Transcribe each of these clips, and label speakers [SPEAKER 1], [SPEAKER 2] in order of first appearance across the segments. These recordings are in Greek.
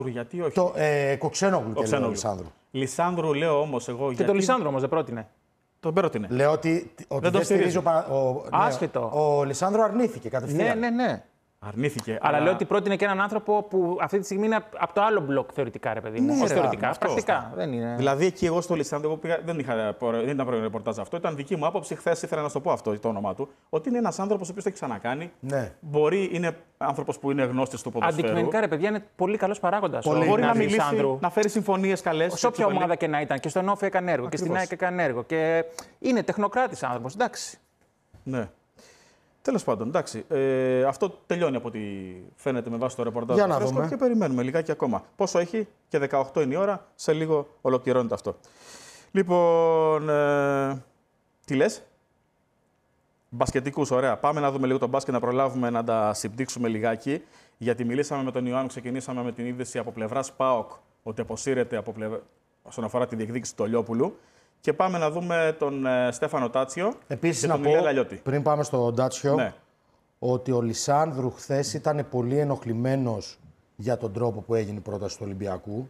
[SPEAKER 1] Γιατί όχι.
[SPEAKER 2] Κοξένογλου και λέει ο Λισάνδρου.
[SPEAKER 1] Λισάνδρου λέω όμως εγώ.
[SPEAKER 3] Και τον Λισάνδρου όμως δεν πρότεινε.
[SPEAKER 1] Τον πρότεινε.
[SPEAKER 2] Λέω ότι δεν στηρίζει
[SPEAKER 3] Άσχετο.
[SPEAKER 2] Ο Λισάνδρου αρνήθηκε κατευθείαν.
[SPEAKER 3] Ναι.
[SPEAKER 1] Αρνήθηκε.
[SPEAKER 3] Αλλά λέω ότι πρότεινε και έναν άνθρωπο που αυτή τη στιγμή είναι από το άλλο μπλοκ θεωρητικά, ρε παιδί μου.
[SPEAKER 2] Ναι,
[SPEAKER 3] θεωρητικά. Πρακτικά. Δεν είναι.
[SPEAKER 1] Δηλαδή εκεί εγώ στο Λισάνδρου δεν ήταν πρώτο ρεπορτάζ αυτό. Ήταν δική μου άποψη. Χθες ήθελα να σου το πω αυτό το όνομά του. Ότι είναι ένας άνθρωπος ο οποίος το έχει ξανακάνει.
[SPEAKER 2] Ναι.
[SPEAKER 1] Μπορεί, είναι άνθρωπος που είναι γνώστης του ποδοσφαίρου.
[SPEAKER 3] Αντικειμενικά, ρε παιδιά, είναι πολύ καλός παράγοντας.
[SPEAKER 1] Μπορεί να μιλήσει, να φέρει συμφωνίες καλές.
[SPEAKER 3] Σε όποια ομάδα και να ήταν. Και στον Όφη έκανε έργο. Και στην ΑΕΚ έκανε έργο. Και είναι τεχνοκράτης άνθρωπος. Εντάξει.
[SPEAKER 1] Ναι. Τέλος πάντων, εντάξει. Αυτό τελειώνει από ό,τι φαίνεται με βάση το ρεπορτάζ
[SPEAKER 2] Για να δούμε.
[SPEAKER 1] και περιμένουμε λιγάκι ακόμα. Πόσο έχει και 18 είναι η ώρα, σε λίγο ολοκληρώνεται αυτό. Λοιπόν, τι λες? Μπασκετικούς, ωραία. Πάμε να δούμε λίγο τον μπάσκετ, να προλάβουμε να τα συμπτύξουμε λιγάκι. Γιατί μιλήσαμε με τον Ιωάννου, ξεκινήσαμε με την είδηση από πλευράς ΠΑΟΚ ότι αποσύρεται όσον αφορά τη διεκδίκηση του Τολιόπουλου. Και πάμε να δούμε τον Στέφανο Τάτσιο.
[SPEAKER 2] Επίσης,
[SPEAKER 1] και
[SPEAKER 2] να
[SPEAKER 1] τον
[SPEAKER 2] πω,
[SPEAKER 1] Ηλία Λαλιώτη.
[SPEAKER 2] πριν πάμε στο Τάτσιο,
[SPEAKER 1] ναι,
[SPEAKER 2] ότι ο Λισάνδρου χθες ήταν πολύ ενοχλημένος για τον τρόπο που έγινε η πρόταση του Ολυμπιακού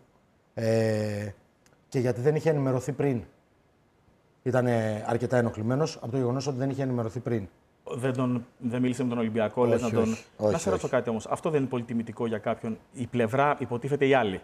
[SPEAKER 2] και γιατί δεν είχε ενημερωθεί πριν. Ήταν αρκετά ενοχλημένος από το γεγονός ότι δεν είχε ενημερωθεί πριν.
[SPEAKER 1] Δεν μίλησε με τον Ολυμπιακό, λες να τον. Να σε ρωτήσω κάτι όμως. Αυτό δεν είναι πολύ τιμητικό για κάποιον. Η πλευρά υποτίθεται η άλλη.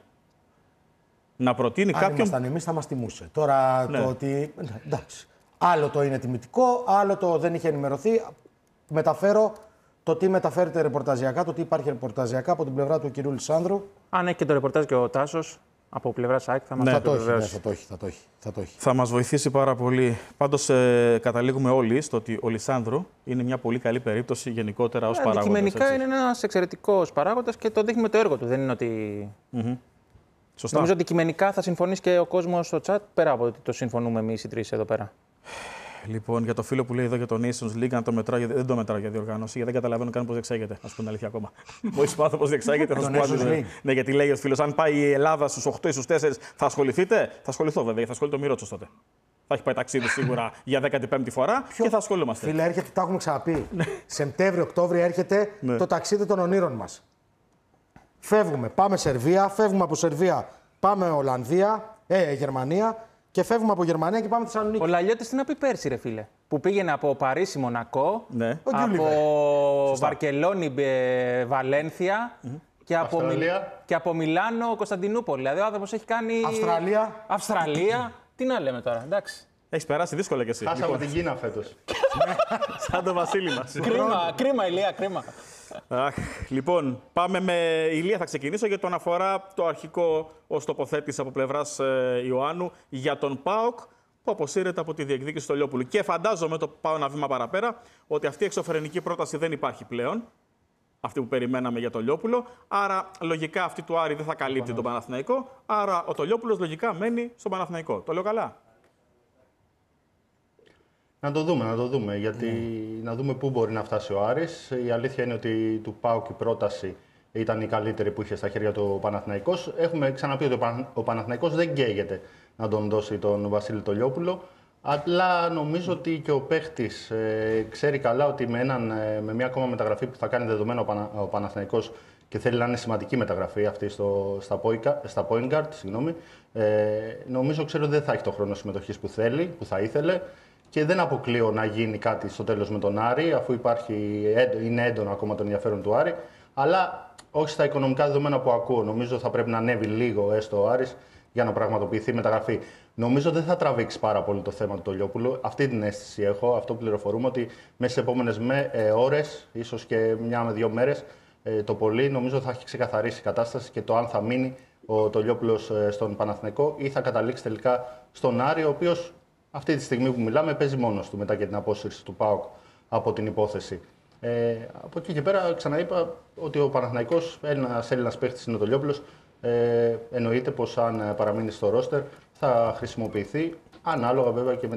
[SPEAKER 1] Να προτείνει
[SPEAKER 2] Αν
[SPEAKER 1] κάποιον.
[SPEAKER 2] ήμασταν εμείς θα μας τιμούσε. Τώρα
[SPEAKER 1] ναι.
[SPEAKER 2] το ότι. Εντάξει. Άλλο το είναι τιμητικό, άλλο το δεν είχε ενημερωθεί. Μεταφέρω το τι μεταφέρεται ρεπορταζιακά, το τι υπάρχει ρεπορταζιακά από την πλευρά του κυρίου Λισάνδρου.
[SPEAKER 3] Αν έχει και το ρεπορτάζ και ο Τάσος από πλευρά ΣΑΚ, θα μας
[SPEAKER 1] Ναι,
[SPEAKER 2] θα το
[SPEAKER 3] επιβεβαιώσει.
[SPEAKER 2] έχει.
[SPEAKER 1] Θα μας βοηθήσει πάρα πολύ. Πάντως, καταλήγουμε όλοι στο ότι ο Λισάνδρου είναι μια πολύ καλή περίπτωση γενικότερα ως παράγοντας.
[SPEAKER 3] Αντικειμενικά είναι ένας εξαιρετικός παράγοντας και το δείχνει με το έργο του. Δεν είναι ότι.
[SPEAKER 1] Σωστά.
[SPEAKER 3] Νομίζω ότι αντικειμενικά θα συμφωνήσει και ο κόσμος στο chat πέρα από ότι το συμφωνούμε εμείς οι τρεις εδώ πέρα.
[SPEAKER 1] Λοιπόν, για το φίλο που λέει εδώ για το Nations League, αν το μετράω, δεν το μετράω για διοργάνωση, γιατί δεν καταλαβαίνω καν πώς διεξάγεται. Α πούμε την αλήθεια ακόμα. Μόλις μάθω πώς διεξάγεται, θα σου πω. Ναι, γιατί λέει ο φίλος, αν πάει η Ελλάδα στους 8 ή στους 4, θα ασχοληθείτε. Θα ασχοληθώ βέβαια, θα ασχολείται ο Μυρότσος τότε. Θα έχει πάει ταξίδι σίγουρα για 15η φορά και θα ασχολούμαστε.
[SPEAKER 2] Φίλε, έρχεται, τα έχουμε ξαναπεί. Σεπτέμβριο-Οκτώβριο έρχεται το ταξίδι των ονείρων μας. Φεύγουμε, πάμε Σερβία, φεύγουμε από Σερβία, πάμε Ολλανδία, Γερμανία. Και φεύγουμε από Γερμανία και πάμε στη Θεσσαλονίκη.
[SPEAKER 3] Ο Λαλιώτης τι να πει πέρσι, ρε φίλε. Που πήγαινε από Παρίσι, Μονακό,
[SPEAKER 1] ναι.
[SPEAKER 3] από Βαρκελόνη, Βαλένθια και από Μιλάνο, Κωνσταντινούπολη. Δηλαδή ο άνθρωπος έχει κάνει. Αυστραλία. Τι να λέμε τώρα, εντάξει.
[SPEAKER 1] Έχεις περάσει δύσκολα κι εσύ.
[SPEAKER 4] Χάσαμε την Κίνα φέτος.
[SPEAKER 1] Σαν το Βασίλη μας.
[SPEAKER 3] Κρίμα, Ηλία, κρίμα.
[SPEAKER 1] Λοιπόν, πάμε με Ηλία. Θα ξεκινήσω γιατί τον αφορά το αρχικό ως τοποθέτηση από πλευράς Ιωάννου για τον ΠΑΟΚ που αποσύρεται από τη διεκδίκηση του Τολιόπουλου. Και φαντάζομαι, το πάω ένα βήμα παραπέρα, ότι αυτή η εξωφρενική πρόταση δεν υπάρχει πλέον. Αυτή που περιμέναμε για τον Τολιόπουλο. Άρα, λογικά αυτή του Άρη δεν θα καλύπτει τον Παναθηναϊκό. Άρα, ο Τολιόπουλος λογικά μένει στον Παναθηναϊκό. Το λέω καλά?
[SPEAKER 4] Να το δούμε. Γιατί να δούμε πού μπορεί να φτάσει ο Άρης. Η αλήθεια είναι ότι του ΠΑΟΚ η πρόταση ήταν η καλύτερη που είχε στα χέρια του Παναθηναϊκός. Έχουμε ξαναπεί ότι ο Παναθηναϊκός δεν καίγεται να τον δώσει τον Βασίλη Τολιόπουλο. Αλλά νομίζω ότι και ο παίχτης ξέρει καλά ότι με μια ακόμα μεταγραφή που θα κάνει δεδομένο ο Παναθηναϊκός και θέλει να είναι σημαντική μεταγραφή αυτή στα point guard, νομίζω ξέρει ότι δεν θα έχει το χρόνο συμμετοχής που θα ήθελε. Και δεν αποκλείω να γίνει κάτι στο τέλος με τον Άρη, αφού είναι έντονο ακόμα το ενδιαφέρον του Άρη. Αλλά όχι στα οικονομικά δεδομένα που ακούω. Νομίζω θα πρέπει να ανέβει λίγο έστω ο Άρης για να πραγματοποιηθεί η μεταγραφή. Νομίζω δεν θα τραβήξει πάρα πολύ το θέμα του Τολιόπουλου. Αυτή την αίσθηση έχω. Αυτό πληροφορούμε ότι μέσα στις επόμενες ώρες, ίσως και 1 με 2 μέρες, το πολύ νομίζω θα έχει ξεκαθαρίσει η κατάσταση και το αν θα μείνει ο Τολιόπουλος στον Παναθηναϊκό ή θα καταλήξει τελικά στον Άρη, ο οποίος αυτή τη στιγμή που μιλάμε παίζει μόνος του μετά και την απόσυρση του ΠΑΟΚ από την υπόθεση. Από εκεί και πέρα ξαναείπα ότι ο Παναθηναϊκός, ένας Έλληνας παίχτης είναι ο Τολιόπουλος, εννοείται πως αν παραμείνει στο ρόστερ θα χρησιμοποιηθεί ανάλογα βέβαια και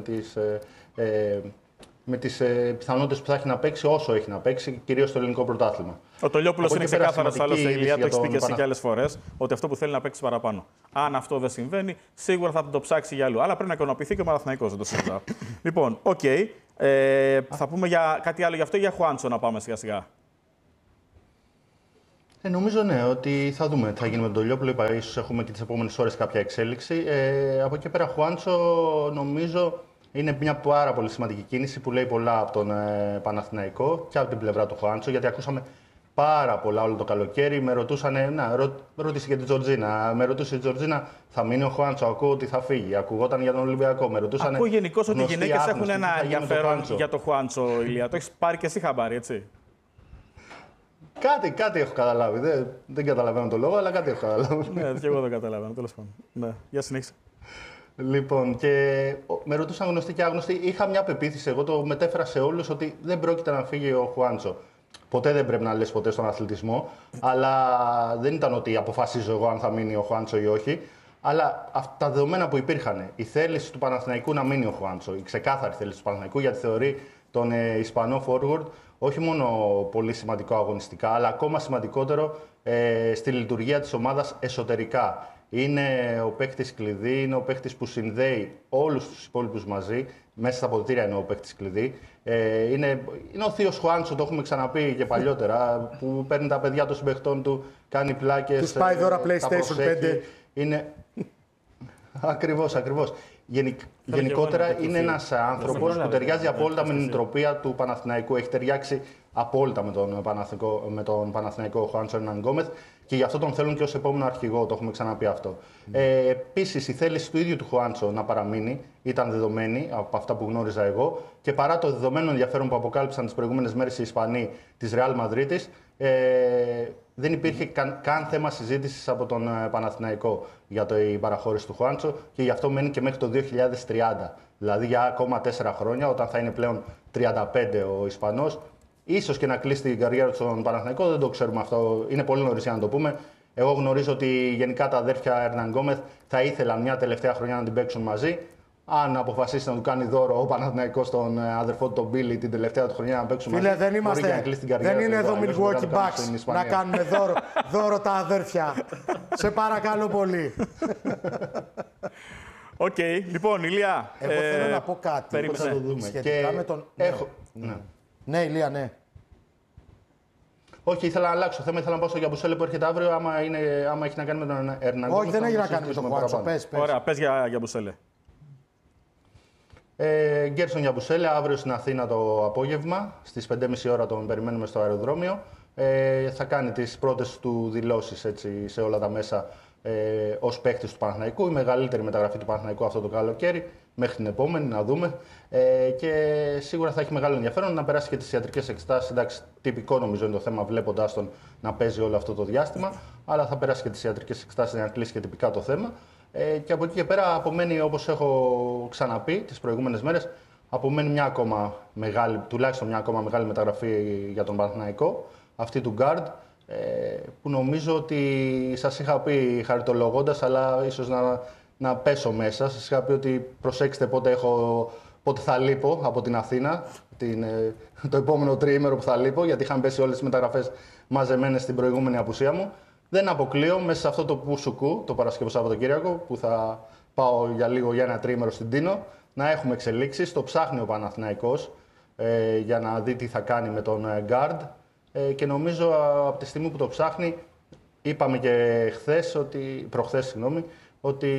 [SPEAKER 4] με τις πιθανότητες που θα έχει να παίξει όσο έχει να παίξει, κυρίως στο ελληνικό πρωτάθλημα.
[SPEAKER 1] Ο Τολιόπουλος είναι ξεκάθαρος, άλλωστε, Ηλία, το έχεις πει και εσύ και άλλες φορές, ότι αυτό που θέλει να παίξει παραπάνω. Αν αυτό δεν συμβαίνει, σίγουρα θα το ψάξει για αλλού. Αλλά πρέπει να ικανοποιηθεί και ο Παναθηναϊκός, δεν το συζητάω. Λοιπόν, οκ. Θα πούμε για κάτι άλλο γι' αυτό ή για Χουάντσο να πάμε σιγά-σιγά?
[SPEAKER 4] Νομίζω ναι, ότι θα δούμε τι θα γίνει με τον Τολιόπουλο. Είπα, ίσως έχουμε και τις επόμενες ώρες κάποια εξέλιξη. Από εκεί πέρα, Χουάντσο, νομίζω είναι μια πάρα πολύ σημαντική κίνηση που λέει πολλά από τον Παναθηναϊκό και από την πλευρά του Χουάντσο, γιατί ακούσαμε πάρα πολλά όλο το καλοκαίρι. Με ρωτούσαν, ρώτησε και την Τζορτζίνα. Με ρωτούσε η Τζορτζίνα, θα μείνει ο Χουάντσο. Ακούω ότι θα φύγει. Ακουγόταν για τον Ολυμπιακό. Με ρωτούσαν.
[SPEAKER 1] Ακούω γενικώς ότι οι γυναίκες έχουν ένα ενδιαφέρον για το Χουάντσο, Ηλία. Το έχεις πάρει και εσύ χαμπάρι, έτσι.
[SPEAKER 4] Κάτι έχω καταλάβει. Δεν καταλαβαίνω το λόγο, αλλά κάτι έχω καταλάβει.
[SPEAKER 1] Ναι, και εγώ δεν καταλαβαίνω. Τέλος πάντων. Ναι, για συνέχισε.
[SPEAKER 4] Λοιπόν, και με ρωτούσαν γνωστοί και άγνωστοι. Είχα μια πεποίθηση, εγώ το μετέφερα σε όλους, ότι δεν πρόκειται να φύγει ο Χουάντσο. Ποτέ δεν πρέπει να λες ποτέ στον αθλητισμό, αλλά δεν ήταν ότι αποφασίζω εγώ αν θα μείνει ο Χουάντσο ή όχι. Αλλά τα δεδομένα που υπήρχαν, η θέληση του Παναθηναϊκού να μείνει ο Χουάντσο, η ξεκάθαρη θέληση του Παναθηναϊκού, γιατί θεωρεί τον Ισπανό forward όχι μόνο πολύ σημαντικό αγωνιστικά, αλλά ακόμα σημαντικότερο στη λειτουργία της ομάδας εσωτερικά. Είναι ο παίκτης κλειδί, είναι ο παίκτης που συνδέει όλους τους υπόλοιπους μαζί. Μέσα στα αποδυτήρια είναι ο παίκτης κλειδί. Είναι ο θείος Χουάντσο, το έχουμε ξαναπεί και παλιότερα, που παίρνει τα παιδιά των συμπαιχτών του, κάνει πλάκες.
[SPEAKER 2] Τους πάει δώρα PlayStation 5.
[SPEAKER 4] Είναι... Ακριβώς. Γενικότερα είναι ένας άνθρωπος που ταιριάζει απόλυτα με την νοοτροπία του Παναθηναϊκού. Έχει ταιριάξει απόλυτα με τον Παναθηναϊκό Χουάντσο Ερνάν Γκόμεθ και γι' αυτό τον θέλουν και ως επόμενο αρχηγό, το έχουμε ξαναπεί αυτό. Επίσης, η θέληση του ίδιου του Χουάντσο να παραμείνει ήταν δεδομένη από αυτά που γνώριζα εγώ και παρά το δεδομένο ενδιαφέρον που αποκάλυψαν τις προηγούμενες μέρες οι Ισπανοί της Ρεάλ Μαδρίτης, δεν υπήρχε καν θέμα συζήτησης από τον Παναθηναϊκό για την παραχώρηση του Χουάντσο και γι' αυτό μένει και μέχρι το 2030. Δηλαδή για ακόμα 4 χρόνια, όταν θα είναι πλέον 35 ο Ισπανός, ίσως και να κλείσει την καριέρα του στον Παναθηναϊκό, δεν το ξέρουμε αυτό. Είναι πολύ νωρίς για να το πούμε. Εγώ γνωρίζω ότι γενικά τα αδέρφια Ερνάν Γκόμεθ θα ήθελαν μια τελευταία χρονιά να την παίξουν μαζί. Αν αποφασίσει να του κάνει δώρο ο Παναθηναϊκός στον αδερφό του τον Μπίλι την τελευταία του χρονιά να παίξουν μαζί.
[SPEAKER 2] Δεν είμαστε. Δεν είναι εδώ Milwaukee Bucks να κάνουμε δώρο τα αδέρφια. Σε παρακαλώ πολύ.
[SPEAKER 1] Οκ, λοιπόν, Ηλία.
[SPEAKER 2] Εγώ θέλω να πω κάτι.
[SPEAKER 4] Θα το δούμε.
[SPEAKER 2] Σχετικά με τον. Ναι, Ηλία, ναι.
[SPEAKER 4] Όχι, ήθελα να αλλάξω θέμα. Ήθελα να πάω στο Γιαμπουσέλε που έρχεται αύριο. Άμα έχει να κάνει με τον Ερνάν.
[SPEAKER 2] Όχι, δεν έχει να κάνει με τον Χουάντσο.
[SPEAKER 1] Ωραία, πες για Γιαμπουσέλε.
[SPEAKER 4] Γκέρσον Γιαμπουσέλε, αύριο στην Αθήνα το απόγευμα. Στις 5.30 ώρα τον περιμένουμε στο αεροδρόμιο. Θα κάνει τις πρώτες του δηλώσεις σε όλα τα μέσα ως παίκτης του Παναθηναϊκού. Η μεγαλύτερη μεταγραφή του Παναθηναϊκού αυτό το καλοκαίρι. Μέχρι την επόμενη, να δούμε. Και σίγουρα θα έχει μεγάλο ενδιαφέρον να περάσει και τις ιατρικές εξετάσεις. Εντάξει, τυπικό νομίζω είναι το θέμα, βλέποντάς τον να παίζει όλο αυτό το διάστημα. Αλλά θα περάσει και τις ιατρικές εξετάσεις για να κλείσει και τυπικά το θέμα. Και από εκεί και πέρα απομένει, όπως έχω ξαναπεί τις προηγούμενες μέρες, απομένει μια ακόμα μεγάλη, τουλάχιστον μια ακόμα μεγάλη μεταγραφή για τον Παναθηναϊκό, αυτή του Guard, που νομίζω ότι σας είχα πει χαριτολογώντας, αλλά ίσως να πέσω μέσα. Σας είχα πει ότι προσέξτε πότε θα λείπω από την Αθήνα, το επόμενο τριήμερο που θα λείπω, γιατί είχαν πέσει όλες τις μεταγραφές μαζεμένες στην προηγούμενη απουσία μου. Δεν αποκλείω μέσα σε αυτό το Πουσουκού, το Παρασκευό Σαββατοκύριακο, που θα πάω για ένα τριήμερο στην Τίνο, να έχουμε εξελίξεις. Το ψάχνει ο Παναθηναϊκός για να δει τι θα κάνει με τον Guard. Και νομίζω από τη στιγμή που το ψάχνει, είπαμε και προχθές, ότι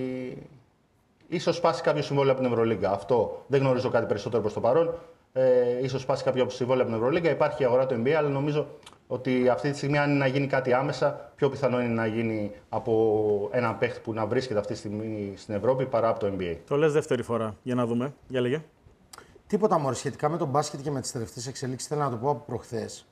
[SPEAKER 4] ίσως σπάσει κάποιο συμβόλαιο από την Ευρωλίγκα. Αυτό δεν γνωρίζω κάτι περισσότερο προς το παρόν. Ίσως σπάσει κάποιο συμβόλαιο από την Ευρωλίγκα. Υπάρχει η αγορά του NBA, αλλά νομίζω ότι αυτή τη στιγμή, αν είναι να γίνει κάτι άμεσα, πιο πιθανό είναι να γίνει από έναν παίχτη που να βρίσκεται αυτή τη στιγμή στην Ευρώπη παρά από το NBA.
[SPEAKER 1] Το λες δεύτερη φορά. Για να δούμε. Για λέγε.
[SPEAKER 2] Τίποτα μωρέ. Σχετικά με τον μπάσκετ και με τις τελευταίες εξελίξεις, θέλω να το πω από προχθές.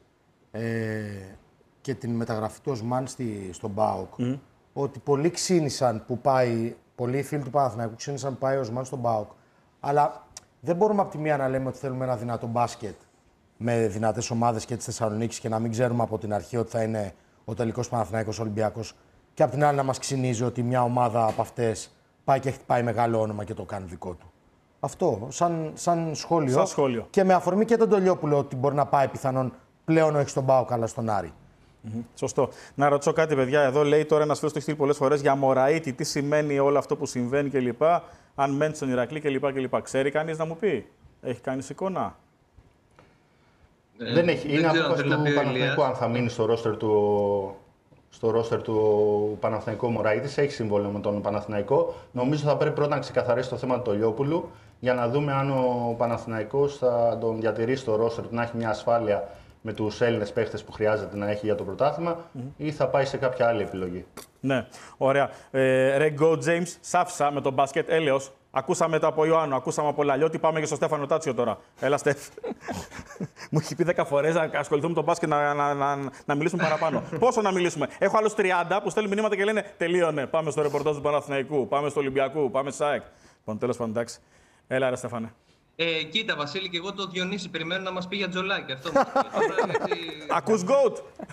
[SPEAKER 2] Και την μεταγραφή του Οσμάν στον ΠΑΟΚ. Ότι πολλοί ξύνησαν που πάει. Πολλοί φίλοι του Παναθηναϊκού ξύνησαν που πάει ο Οσμάν στον ΠΑΟΚ. Αλλά δεν μπορούμε από τη μία να λέμε ότι θέλουμε ένα δυνατό μπάσκετ με δυνατές ομάδες και της Θεσσαλονίκης και να μην ξέρουμε από την αρχή ότι θα είναι ο τελικός Παναθηναϊκός Ολυμπιακός. Και απ' την άλλη να μας ξυνίζει ότι μια ομάδα από αυτές πάει και χτυπάει μεγάλο όνομα και το κάνει δικό του. Αυτό, σαν σχόλιο. Και με αφορμή και τον Τολιόπουλο ότι μπορεί να πάει πιθανόν πλέον όχι στον ΠΑΟΚ αλλά στον Άρη.
[SPEAKER 1] Σωστό. Να ρωτήσω κάτι, παιδιά. Εδώ λέει τώρα ένας φίλος το έχει στείλει πολλές φορές για Μωραΐτη, τι σημαίνει όλο αυτό που συμβαίνει κλπ. Αν μένει στον Ηρακλή κλπ. Ξέρει κανείς να μου πει. Έχει κάνει εικόνα.
[SPEAKER 4] Δεν έχει. Είναι απόφαση του Παναθηναϊκού αν θα μείνει στο ρόστερ του Παναθηναϊκού Μωραΐτης. Έχει συμβόλαιο με τον Παναθηναϊκό. Νομίζω θα πρέπει πρώτα να ξεκαθαρίσει το θέμα του Τολιόπουλου για να δούμε αν ο Παναθηναϊκός θα τον διατηρήσει στο ρόστερ του, να έχει μια ασφάλεια με τους Έλληνες παίχτες που χρειάζεται να έχει για το πρωτάθλημα ή θα πάει σε κάποια άλλη επιλογή.
[SPEAKER 1] Ναι, ωραία. Ρε Go James, σάφισα με τον μπάσκετ, έλεος. Ακούσαμε τα από Ιωάννου, ακούσαμε από Λαλιώτη, πάμε και στο Στέφανο Τάτσιο τώρα. Έλα, Στέφ. Μου έχει πει 10 φορές να ασχοληθούμε με τον μπάσκετ να μιλήσουμε παραπάνω. Πόσο να μιλήσουμε. Έχω άλλους 30 που στέλνουν μηνύματα και λένε τελείωνε. Πάμε στο ρεπορτάζ του Παναθηναϊκού, πάμε στο Ολυμπιακού, πάμε στο ΑΕΚ. Λοιπόν, τέλος πάντων, εντάξει. Έλα, ρε Στέφανε.
[SPEAKER 5] Κοίτα, Βασίλη, και εγώ το Διονύση περιμένω να μας πει για τζολάκι. Αυτό
[SPEAKER 1] Ακούς GOAT.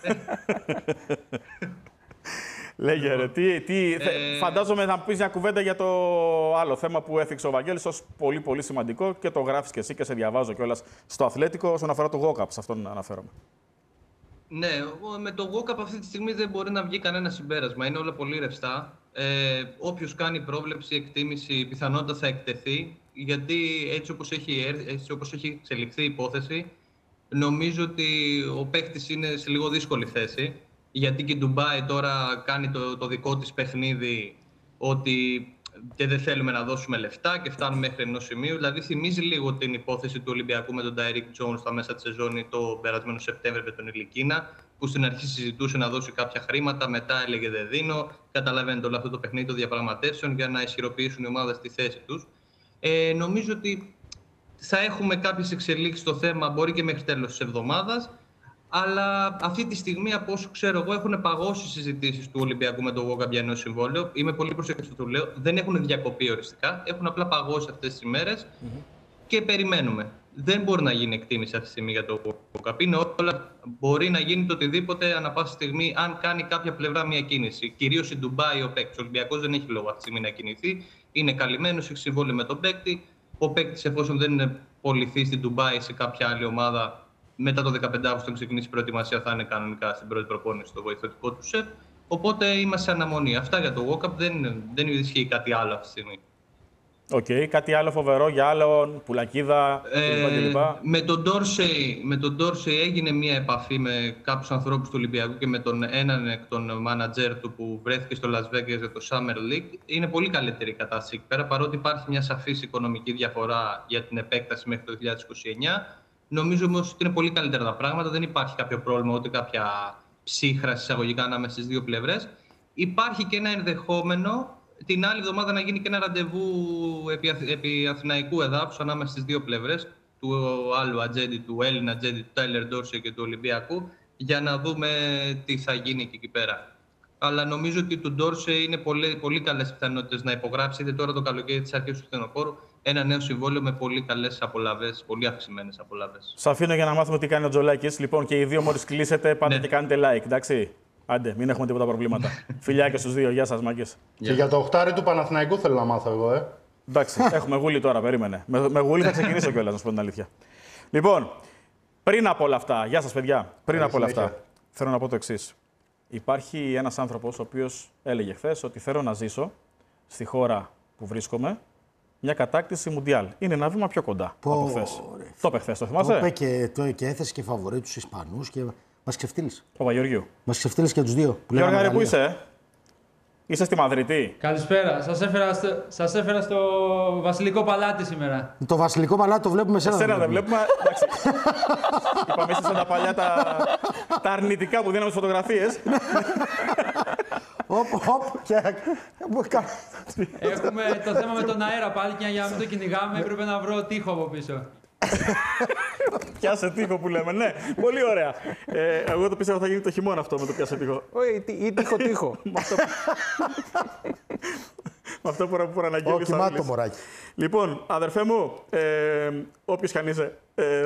[SPEAKER 1] Λέγε ρε, φαντάζομαι να πεις μια κουβέντα για το άλλο θέμα που έθιξε ο Βαγγέλης ως πολύ πολύ σημαντικό και το γράφεις και εσύ και σε διαβάζω κιόλας στο Αθλέτικο όσον αφορά το walk-up, σε αυτόν αναφέρομαι.
[SPEAKER 5] Ναι, με το walk-up αυτή τη στιγμή δεν μπορεί να βγει κανένα συμπέρασμα, είναι όλα πολύ ρευστά. Όποιος κάνει πρόβλεψη, εκτίμηση, πιθανότητα θα εκτεθεί, γιατί έτσι όπως έχει εξελιχθεί η υπόθεση, νομίζω ότι ο παίκτης είναι σε λίγο δύσκολη θέση. Γιατί και η Ντουμπάι τώρα κάνει το δικό της παιχνίδι ότι και δεν θέλουμε να δώσουμε λεφτά και φτάνουμε μέχρι ενός σημείου. Δηλαδή θυμίζει λίγο την υπόθεση του Ολυμπιακού με τον Ντάιρικ Τζόουνς στα μέσα της σεζόν το περασμένο Σεπτέμβριο με τον Ηλικίνα, που στην αρχή συζητούσε να δώσει κάποια χρήματα, μετά έλεγε δεν δίνω. Καταλαβαίνετε όλο αυτό το παιχνίδι των διαπραγματεύσεων για να ισχυροποιήσουν οι ομάδες στη θέση τους. Νομίζω ότι θα έχουμε κάποιες εξελίξεις στο θέμα, μπορεί και μέχρι τέλος της εβδομάδας. Αλλά αυτή τη στιγμή, από όσο ξέρω εγώ, έχουν παγώσει συζητήσεις του Ολυμπιακού με το walk-up για νέο συμβόλαιο. Είμαι πολύ προσεκτικός το λέω. Δεν έχουν διακοπεί οριστικά. Έχουν απλά παγώσει αυτές τις ημέρες και περιμένουμε. Δεν μπορεί να γίνει εκτίμηση αυτή τη στιγμή για το walk-up. Είναι όλα. Μπορεί να γίνει το οτιδήποτε ανά πάσα στιγμή, αν κάνει κάποια πλευρά μια κίνηση. Κυρίως η Ντουμπάι, ο παίκτης. Ο Ολυμπιακός δεν έχει λόγο αυτή τη στιγμή να κινηθεί. Είναι καλυμμένος, έχει συμβόλαιο με τον παίκτη. Ο παίκτης, εφόσον δεν είναι πολιθεί στην Ντουμπάι σε κάποια άλλη ομάδα, μετά το 15 Αύγουστο ξεκινήσει η προετοιμασία, θα είναι κανονικά στην πρώτη προπόνηση στο βοηθητικό του σετ. Οπότε είμαστε σε αναμονή. Αυτά για το walk-up, δεν ισχύει κάτι άλλο αυτή τη στιγμή.
[SPEAKER 1] Οκ, κάτι άλλο φοβερό για άλλον, πουλακίδα κλπ.
[SPEAKER 5] Με τον Ντόρσεϊ έγινε μια επαφή με κάποιους ανθρώπους του Ολυμπιακού και με τον έναν εκ των μάνατζερ του που βρέθηκε στο Las Vegas για το Summer League. Είναι πολύ καλύτερη η κατάσταση εκεί πέρα, παρότι υπάρχει μια σαφής οικονομική διαφορά για την επέκταση μέχρι το 2029. Νομίζω όμως ότι είναι πολύ καλύτερα τα πράγματα. Δεν υπάρχει κάποιο πρόβλημα, ούτε κάποια ψύχρα εισαγωγικά ανάμεσα στις δύο πλευρές. Υπάρχει και ένα ενδεχόμενο την άλλη εβδομάδα να γίνει και ένα ραντεβού επί αθηναϊκού εδάφους ανάμεσα στις δύο πλευρές, του άλλου ατζέντη, του Έλληνα ατζέντη, του Τάιλερ Ντόρσεϊ και του Ολυμπιακού, για να δούμε τι θα γίνει και εκεί πέρα. Αλλά νομίζω ότι του Ντόρσεϊ είναι πολύ καλές πιθανότητες να υπογράψει είτε τώρα το καλοκαίρι της αρχής του φθινοπόρου ένα νέο συμβόλαιο με πολύ καλές απολαβές, πολύ αυξημένες απολαβές.
[SPEAKER 1] Σας αφήνω για να μάθουμε τι κάνει ο Τζολάκης. Λοιπόν, και οι δύο μόλις κλείσετε, πάτε και κάνετε like, εντάξει. Άντε, μην έχουμε τίποτα προβλήματα. Φιλιά και στους δύο. Γεια σας, μάγκες.
[SPEAKER 4] Και για το οχτάρι του Παναθηναϊκού θέλω να μάθω εγώ,
[SPEAKER 1] Εντάξει, έχουμε γούλη τώρα, περίμενε. Με γούλη θα ξεκινήσω κιόλας, να σου πω την αλήθεια. Λοιπόν, πριν από όλα αυτά, γεια σας, παιδιά. Πριν από όλα αυτά, θέλω να πω το εξής. Υπάρχει ένας άνθρωπος ο οποίος έλεγε χθες ότι θέλω να ζήσω στη χώρα που βρίσκομαι μια κατάκτηση Μουντιάλ. Είναι ένα βήμα πιο κοντά από χθες. Το είπε χθες, το θυμάσαι.
[SPEAKER 2] Το είπε και έθεσε και φαβορί τους Ισπανούς και μας ξεφτύλισε.
[SPEAKER 1] Παπαγεωργίου.
[SPEAKER 2] Μας ξεφτύλισε και τους δύο.
[SPEAKER 1] Γιώργα, πού είσαι, Είσαι στη Μαδρίτη.
[SPEAKER 6] Καλησπέρα. Σας έφερα στο Βασιλικό Παλάτι σήμερα.
[SPEAKER 2] Το Βασιλικό Παλάτι το βλέπουμε σε
[SPEAKER 1] ένα. Δεν βλέπουμε. Είπαμε εσείς τα παλιά τα αρνητικά που δίναμε στις φωτογραφίες.
[SPEAKER 6] Έχουμε το θέμα με τον αέρα πάλι και για να μην το κυνηγάμε έπρεπε να βρω τοίχο από πίσω.
[SPEAKER 1] Πιάσε τοίχο που λέμε, ναι. Πολύ ωραία. Εγώ το πίστευα θα γίνει το χειμώνα αυτό με το πιάσε τοίχο.
[SPEAKER 3] Ή τοίχο.
[SPEAKER 1] Με αυτό που προαναγγείλει.
[SPEAKER 2] Όχι, κοιμάται το μωράκι.
[SPEAKER 1] Λοιπόν, αδερφέ μου, όποιος κι αν είσαι.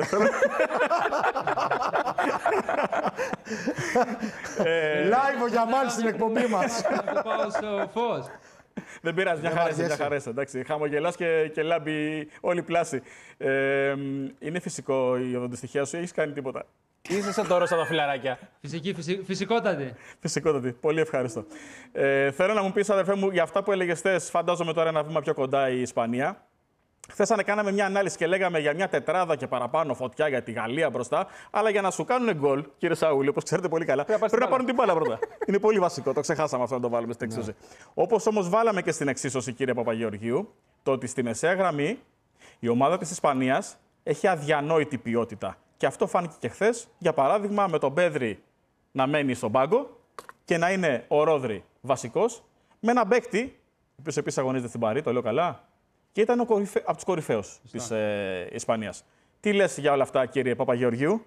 [SPEAKER 2] Live ο Γιαμάλ στην εκπομπή μας.
[SPEAKER 6] Θα πάω στο φως.
[SPEAKER 1] Δεν πειράζει, μια χαρά. Εντάξει, χαμογελάς και λάμπει όλη η πλάση. Είναι φυσικό η οδοντοστοιχεία σου ή έχεις κάνει τίποτα?
[SPEAKER 3] Είσαι σαν τώρα στα τα φιλαράκια.
[SPEAKER 6] Φυσικότατη.
[SPEAKER 1] Φυσικότατη. Πολύ ευχάριστο. Θέλω να μου πεις, αδερφέ μου, για αυτά που έλεγες χθες, φαντάζομαι τώρα ένα βήμα πιο κοντά η Ισπανία. Χθες κάναμε μια ανάλυση και λέγαμε για μια τετράδα και παραπάνω φωτιά για τη Γαλλία μπροστά. Αλλά για να σου κάνουν γκολ, κύριε Σαούλη, όπως ξέρετε πολύ καλά, πρέπει να πάρουν την μπάλα πρώτα. Είναι πολύ βασικό. Το ξεχάσαμε αυτό να το βάλουμε στην εξίσωση. Όπως όμως βάλαμε και στην εξίσωση, κύριε Παπαγεωργίου, το ότι στη μεσαία γραμμή η ομάδα της Ισπανίας έχει αδιανόητη ποιότητα. Και αυτό φάνηκε και χθες. Για παράδειγμα, με τον Πέδρη να μένει στον πάγκο και να είναι ο Ρόδρυ βασικός, με έναν παίκτη, ο οποίος επίσης αγωνίζεται στην Παρί, το λέω καλά. Και ήταν από τους κορυφαίους της Ισπανίας. Τι λες για όλα αυτά, κύριε Παπαγεωργίου?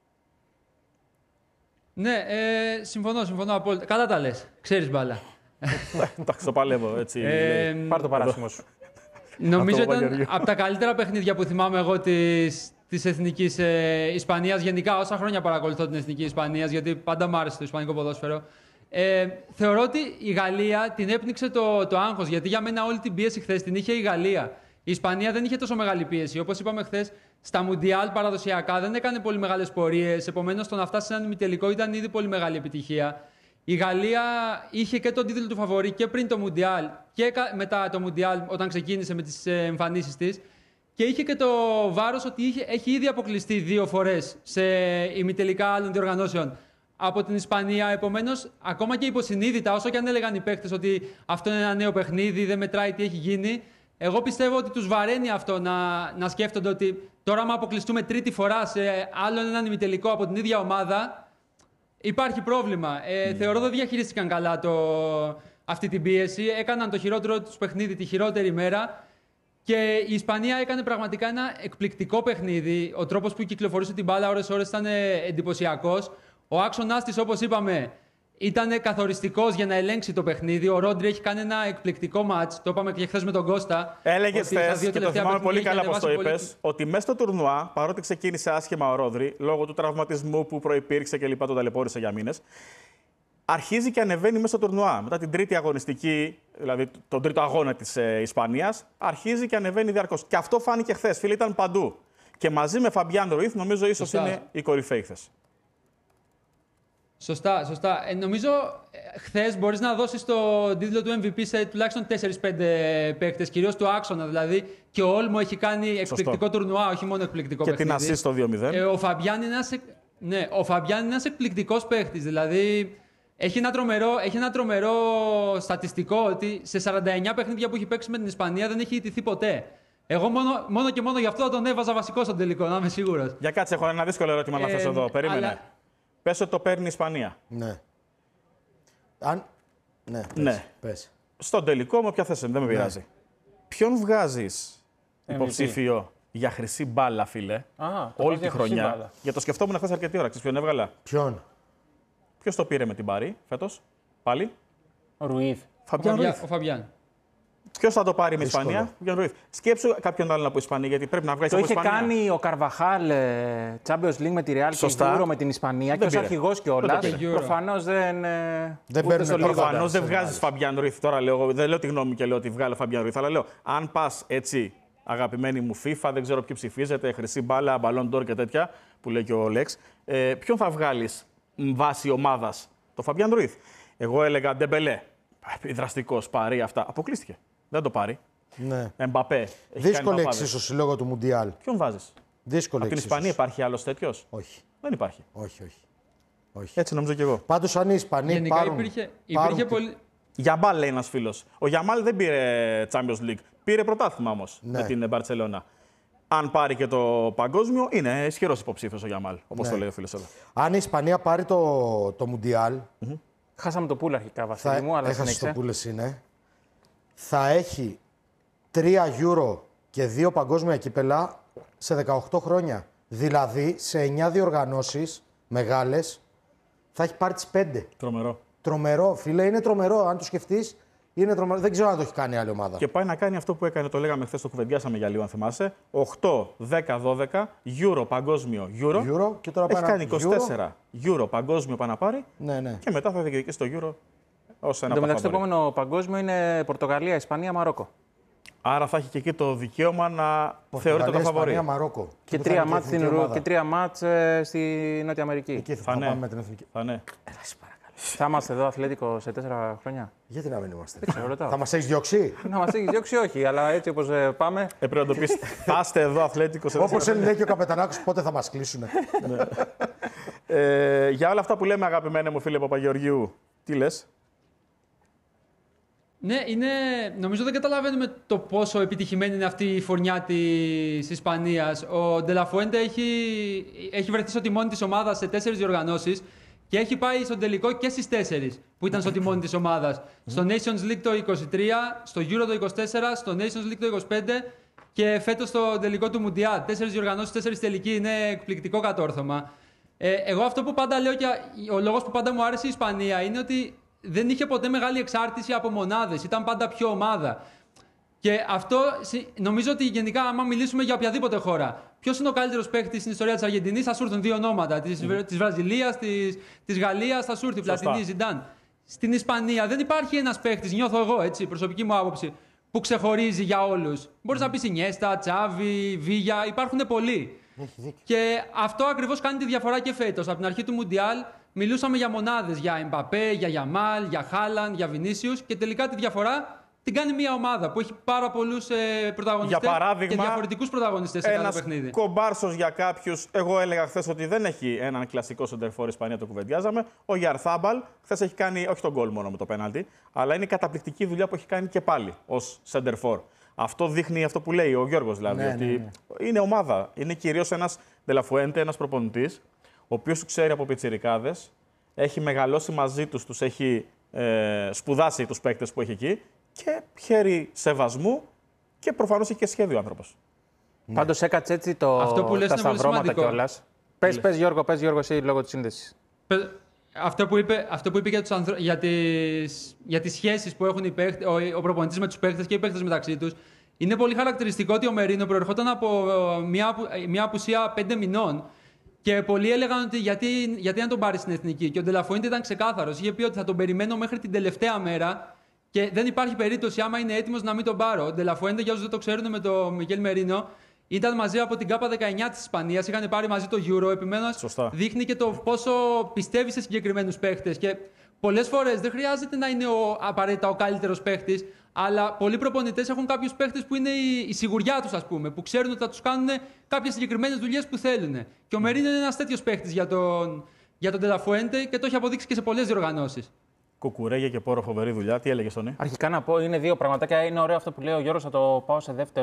[SPEAKER 6] Ναι, συμφωνώ απόλυτα. Καλά τα λες. Ξέρεις μπάλα.
[SPEAKER 1] Εντάξει, το παλεύω, έτσι.
[SPEAKER 3] Πάρ' το παράσημο σου.
[SPEAKER 6] Νομίζω ήταν από τα καλύτερα παιχνίδια που θυμάμαι εγώ της Εθνικής Ισπανίας. Γενικά, όσα χρόνια παρακολουθώ την Εθνική Ισπανίας, γιατί πάντα μου άρεσε το ισπανικό ποδόσφαιρο. Θεωρώ ότι η Γαλλία την έπνιξε το άγχος, γιατί για μένα όλη την πίεση χθες την είχε η Γαλλία. Η Ισπανία δεν είχε τόσο μεγάλη πίεση. Όπως είπαμε χθες, στα Μουντιάλ παραδοσιακά δεν έκανε πολύ μεγάλες πορείες. Επομένως, το να φτάσει σε έναν ημιτελικό ήταν ήδη πολύ μεγάλη επιτυχία. Η Γαλλία είχε και τον τίτλο του φαβορί και πριν το Μουντιάλ και μετά το Μουντιάλ, όταν ξεκίνησε με τις εμφανίσεις της. Και είχε και το βάρος ότι έχει ήδη αποκλειστεί 2 φορές σε ημιτελικά άλλων διοργανώσεων από την Ισπανία. Επομένως, ακόμα και υποσυνείδητα, όσο και αν έλεγαν οι παίκτες ότι αυτό είναι ένα νέο παιχνίδι, δεν μετράει τι έχει γίνει, εγώ πιστεύω ότι τους βαραίνει αυτό να σκέφτονται ότι τώρα, άμα αποκλειστούμε τρίτη φορά σε άλλον έναν ημιτελικό από την ίδια ομάδα, υπάρχει πρόβλημα. Θεωρώ δεν διαχειρίστηκαν καλά αυτή την πίεση. Έκαναν το χειρότερο τους παιχνίδι τη χειρότερη μέρα. Και η Ισπανία έκανε πραγματικά ένα εκπληκτικό παιχνίδι. Ο τρόπος που κυκλοφορούσε την μπάλα ώρες-ώρες ήταν εντυπωσιακός. Ο άξονας της, όπως είπαμε, ήταν καθοριστικός για να ελέγξει το παιχνίδι. Ο Ρόντρι έχει κάνει ένα εκπληκτικό μάτς. Το είπαμε και χθες με τον Κώστα.
[SPEAKER 1] Έλεγες χθες, και το θυμάμαι πολύ καλά πως το είπες, ότι μέσα στο τουρνουά, παρότι ξεκίνησε άσχημα ο Ρόντρι, λόγω του τραυματισμού που προϋπήρξε και λοιπά, τον ταλαιπώρησε για μήνες, αρχίζει και ανεβαίνει μέσα στο τουρνουά. Μετά την τρίτη αγωνιστική, δηλαδή τον τρίτο αγώνα της Ισπανίας, αρχίζει και ανεβαίνει διαρκώς. Και αυτό φάνηκε χθες, φίλοι, ήταν παντού. Και μαζί με Φαμπιάν Ρουίθ, νομίζω ίσως είναι η κορυφαίοι χθες.
[SPEAKER 6] Σωστά. Νομίζω χθες μπορείς να δώσεις τον τίτλο του MVP σε τουλάχιστον 4-5 παίκτες, κυρίως του άξονα δηλαδή. Και ο Όλμο έχει κάνει εκπληκτικό τουρνουά, όχι μόνο εκπληκτικό παιχνίδι.
[SPEAKER 1] Και την ασίστ στο 2-0.
[SPEAKER 6] Ο Φαμπιάν είναι ένας εκπληκτικός παίκτης. Δηλαδή έχει ένα τρομερό στατιστικό ότι σε 49 παιχνίδια που έχει παίξει με την Ισπανία δεν έχει ιτηθεί ποτέ. Εγώ μόνο και μόνο γι' αυτό θα τον έβαζα βασικό στον τελικό, να είμαι σίγουρος.
[SPEAKER 1] Για κάτσε, έχω ένα δύσκολο ερώτημα να θέσω εδώ. Περίμενε.
[SPEAKER 6] Αλλά...
[SPEAKER 1] Πες ότι το παίρνει η Ισπανία.
[SPEAKER 2] Ναι. Πες.
[SPEAKER 1] Στον τελικό, με όποια θέση, δεν με πειράζει. Ποιον βγάζεις υποψήφιο για χρυσή μπάλα, φίλε, όλη τη χρονιά? Για το σκεφτόμουν χθες αρκετή ώρα. Ξέρεις ποιον έβγαλα?
[SPEAKER 2] Ποιον?
[SPEAKER 1] Ποιος το πήρε με την Παρί φέτος, πάλι?
[SPEAKER 3] Ο Ρουίθ.
[SPEAKER 6] Ο Φαμπιάν.
[SPEAKER 1] Ποιος θα το πάρει με Ισπανία? Σκέψου κάποιον άλλο από Ισπανία, γιατί πρέπει να βγάλει από Ισπανία.
[SPEAKER 3] Το είχε κάνει ο Καρβαχάλ Champions League με τη Real και Euro με την Ισπανία και ως αρχηγός κιόλας. Προφανώς δεν
[SPEAKER 2] παίρνει.
[SPEAKER 1] Προφανώς δεν βγάζεις Φαμπιάν Ρουίθ. Τώρα λέω, δεν λέω τη γνώμη μου και λέω ότι βγάλω Φαμπιάν Ρουίθ, αλλά λέω, αν πας έτσι, αγαπημένη μου FIFA, δεν ξέρω ποιοι ψηφίζετε, χρυσή μπάλα, μπαλόν ντόρ και τέτοια, που λέει και ο Λέξ, ποιον θα βγάλεις βάση ομάδας? Το Φαμπιάν Ρουίθ. Εγώ έλεγα Ντεμπελέ. Δραστικός, Παρί, αυτά. Αποκλείστηκε. Δεν το πάρει.
[SPEAKER 2] Ναι.
[SPEAKER 1] Εμπαπέ.
[SPEAKER 2] Δύσκολη εξίσωση λόγω του Μουντιάλ.
[SPEAKER 1] Ποιον βάζεις?
[SPEAKER 2] Δύσκολη
[SPEAKER 1] Από την Ισπανία υπάρχει άλλος τέτοιος?
[SPEAKER 2] Όχι.
[SPEAKER 1] Δεν υπάρχει.
[SPEAKER 2] Όχι.
[SPEAKER 1] Έτσι νομίζω κι εγώ.
[SPEAKER 2] Πάντως αν οι Ισπανοί
[SPEAKER 6] γενικά
[SPEAKER 2] πάρουν...
[SPEAKER 6] υπήρχε πολύ...
[SPEAKER 1] Γιαμάλ λέει ένας φίλος. Ο Γιαμάλ δεν πήρε Champions League. Πήρε πρωτάθλημα όμως με την Μπαρτσελώνα. Αν πάρει και το παγκόσμιο, είναι ισχυρός υποψήφιος ο Γιαμάλ, όπως το λέει ο φίλος εδώ.
[SPEAKER 2] Αν η Ισπανία πάρει το Μουντιάλ.
[SPEAKER 3] Χάσαμε το πουλ αρχικά, Βασίλη μου, αλλά
[SPEAKER 2] έχασε το πουλ είναι. Θα έχει 3 Euro και 2 παγκόσμια κύπελα σε 18 χρόνια. Δηλαδή, σε 9 διοργανώσεις μεγάλες θα έχει πάρει τις 5. Τρομερό, φίλε, είναι τρομερό. Αν το σκεφτείς, είναι τρομερό. Δεν ξέρω αν το έχει κάνει άλλη ομάδα.
[SPEAKER 1] Και πάει να κάνει αυτό που έκανε, το λέγαμε χθες, το κουβεντιάσαμε για λίγο, αν θυμάσαι. 8, 10, 12, Euro παγκόσμιο Euro.
[SPEAKER 2] Και τώρα
[SPEAKER 1] έχει κάνει 24 Euro παγκόσμιο πάνω να πάρει.
[SPEAKER 2] Ναι.
[SPEAKER 1] Και μετά θα διεκδικήσει το Euro ως ένα.
[SPEAKER 3] Εν τω μεταξύ, το επόμενο παγκόσμιο είναι Πορτογαλία, Ισπανία, Μαρόκο.
[SPEAKER 1] Άρα θα έχει και εκεί το δικαίωμα να θεωρείται το φαβορί.
[SPEAKER 2] Ισπανία, Μαρόκο.
[SPEAKER 3] Και 3 μάτς στη Νότια Αμερική.
[SPEAKER 2] Εκεί θα πάμε με την εθνική.
[SPEAKER 1] Θα ναι.
[SPEAKER 2] Έλα, παρακαλώ.
[SPEAKER 3] Θα είμαστε εδώ Αθλέτικο σε 4 χρόνια.
[SPEAKER 2] Γιατί να μην είμαστε.
[SPEAKER 3] Θα
[SPEAKER 2] μας έχεις διώξει.
[SPEAKER 3] Να μας έχεις διώξει, όχι, αλλά έτσι όπως πάμε.
[SPEAKER 1] Πρέπει να το πεις. Θα είστε εδώ Αθλέτικο σε 4 χρόνια.
[SPEAKER 2] Όπως λέει και ο Καπετανάκος, πότε θα μας κλείσουνε.
[SPEAKER 1] Για όλα αυτά που λέμε, αγαπημένε μου φίλε Παπαγεωργίου, τι λες?
[SPEAKER 6] Ναι, νομίζω δεν καταλαβαίνουμε το πόσο επιτυχημένη είναι αυτή η φουρνιά της Ισπανίας. Ο Ντελαφουέντε έχει βρεθεί στο τιμόνι της ομάδας σε 4 διοργανώσεις και έχει πάει στον τελικό και στις 4 που ήταν στο τιμόνι της ομάδας. Στο Nations League το 23, στο Euro το 24, στο Nations League το 25 και φέτος στο τελικό του Μουντιάλ. 4 διοργανώσεις, 4 τελικοί, είναι εκπληκτικό κατόρθωμα. Εγώ αυτό που πάντα λέω και ο λόγος που πάντα μου άρεσε η Ισπανία είναι ότι δεν είχε ποτέ μεγάλη εξάρτηση από μονάδες. Ήταν πάντα πιο ομάδα. Και αυτό νομίζω ότι γενικά, άμα μιλήσουμε για οποιαδήποτε χώρα, ποιος είναι ο καλύτερος παίκτης στην ιστορία της Αργεντινής, θα σου έρθουν 2 ονόματα. Της Βραζιλίας, της Γαλλίας, θα σου έρθει Πλατινί, Ζιντάν. Στην Ισπανία δεν υπάρχει ένας παίκτης, νιώθω εγώ έτσι, προσωπική μου άποψη, που ξεχωρίζει για όλους. Μπορείς να πεις Ινιέστα, Τσάβι, Βίγια, υπάρχουν πολλοί. Και αυτό ακριβώς κάνει τη διαφορά και φέτος. Από την αρχή του Μουντιάλ μιλούσαμε για μονάδες, για Εμπαπέ, για Γιαμάλ, για Χάλαντ, για Βινίσιους και τελικά τη διαφορά την κάνει μια ομάδα που έχει πάρα πολλούς πρωταγωνιστές και διαφορετικούς πρωταγωνιστές σε κάθε παιχνίδι.
[SPEAKER 1] Ένας κομπάρσος για κάποιους. Εγώ έλεγα χθες ότι δεν έχει έναν κλασικό σεντερφόρ Ισπανία, το κουβεντιάζαμε. Ο Γιαρθάμπαλ χθες έχει κάνει, όχι τον γκολ μόνο με το πέναλτι, αλλά είναι η καταπληκτική δουλειά που έχει κάνει και πάλι ως σεντερφόρ. Αυτό δείχνει αυτό που λέει ο Γιώργος δηλαδή. Ότι είναι ομάδα. Είναι κυρίως ένας Ντελαφουέντε, ένας προπονητής, ο οποίος του ξέρει από πιτσιρικάδες, έχει μεγαλώσει μαζί τους, τους έχει σπουδάσει τους παίκτες που έχει εκεί και χέρι σεβασμού και προφανώς έχει και σχέδιο ο άνθρωπος.
[SPEAKER 3] Πάντως έκατσε έτσι τα σταυρώματα κιόλας. Πες Γιώργο, εσύ λόγω της σύνδεσης.
[SPEAKER 6] Αυτό που είπε για τις σχέσεις που έχουν ο προπονητής με τους παίκτες και οι παίκτες μεταξύ τους, είναι πολύ χαρακτηριστικό ότι ο Μερίνο προερχόταν από μια απουσία 5 μηνών. Και πολλοί έλεγαν ότι γιατί να τον πάρει στην εθνική. Και ο Ντελαφουέντε ήταν ξεκάθαρος. Είχε πει ότι θα τον περιμένω μέχρι την τελευταία μέρα και δεν υπάρχει περίπτωση, άμα είναι έτοιμος, να μην τον πάρω. Ο Ντελαφουέντε, για όσους δεν το ξέρουν, με τον Μικέλ Μερίνο, ήταν μαζί από την ΚΑΠΑ 19 της Ισπανίας. Είχαν πάρει μαζί το Euro. Επιμένως, δείχνει και το πόσο πιστεύει σε συγκεκριμένους παίχτες. Και πολλές φορές δεν χρειάζεται να είναι απαραίτητα ο καλύτερος παίχτης, αλλά πολλοί προπονητές έχουν κάποιους παίχτες που είναι η σιγουριά τους, ας πούμε, που ξέρουν ότι θα τους κάνουν κάποιες συγκεκριμένες δουλειές που θέλουν. Και ο Μερίνο είναι ένας τέτοιος παίχτης για τον Ντελαφουέντε και το έχει αποδείξει και σε πολλές διοργανώσεις.
[SPEAKER 1] Κουκουρέγια και Πόρο, φοβερή δουλειά. Τι έλεγε Τόνι?
[SPEAKER 3] Αρχικά να πω, είναι 2 πραγματάκια. Είναι ωραίο αυτό που λέει ο Γιώργος, θα το πάω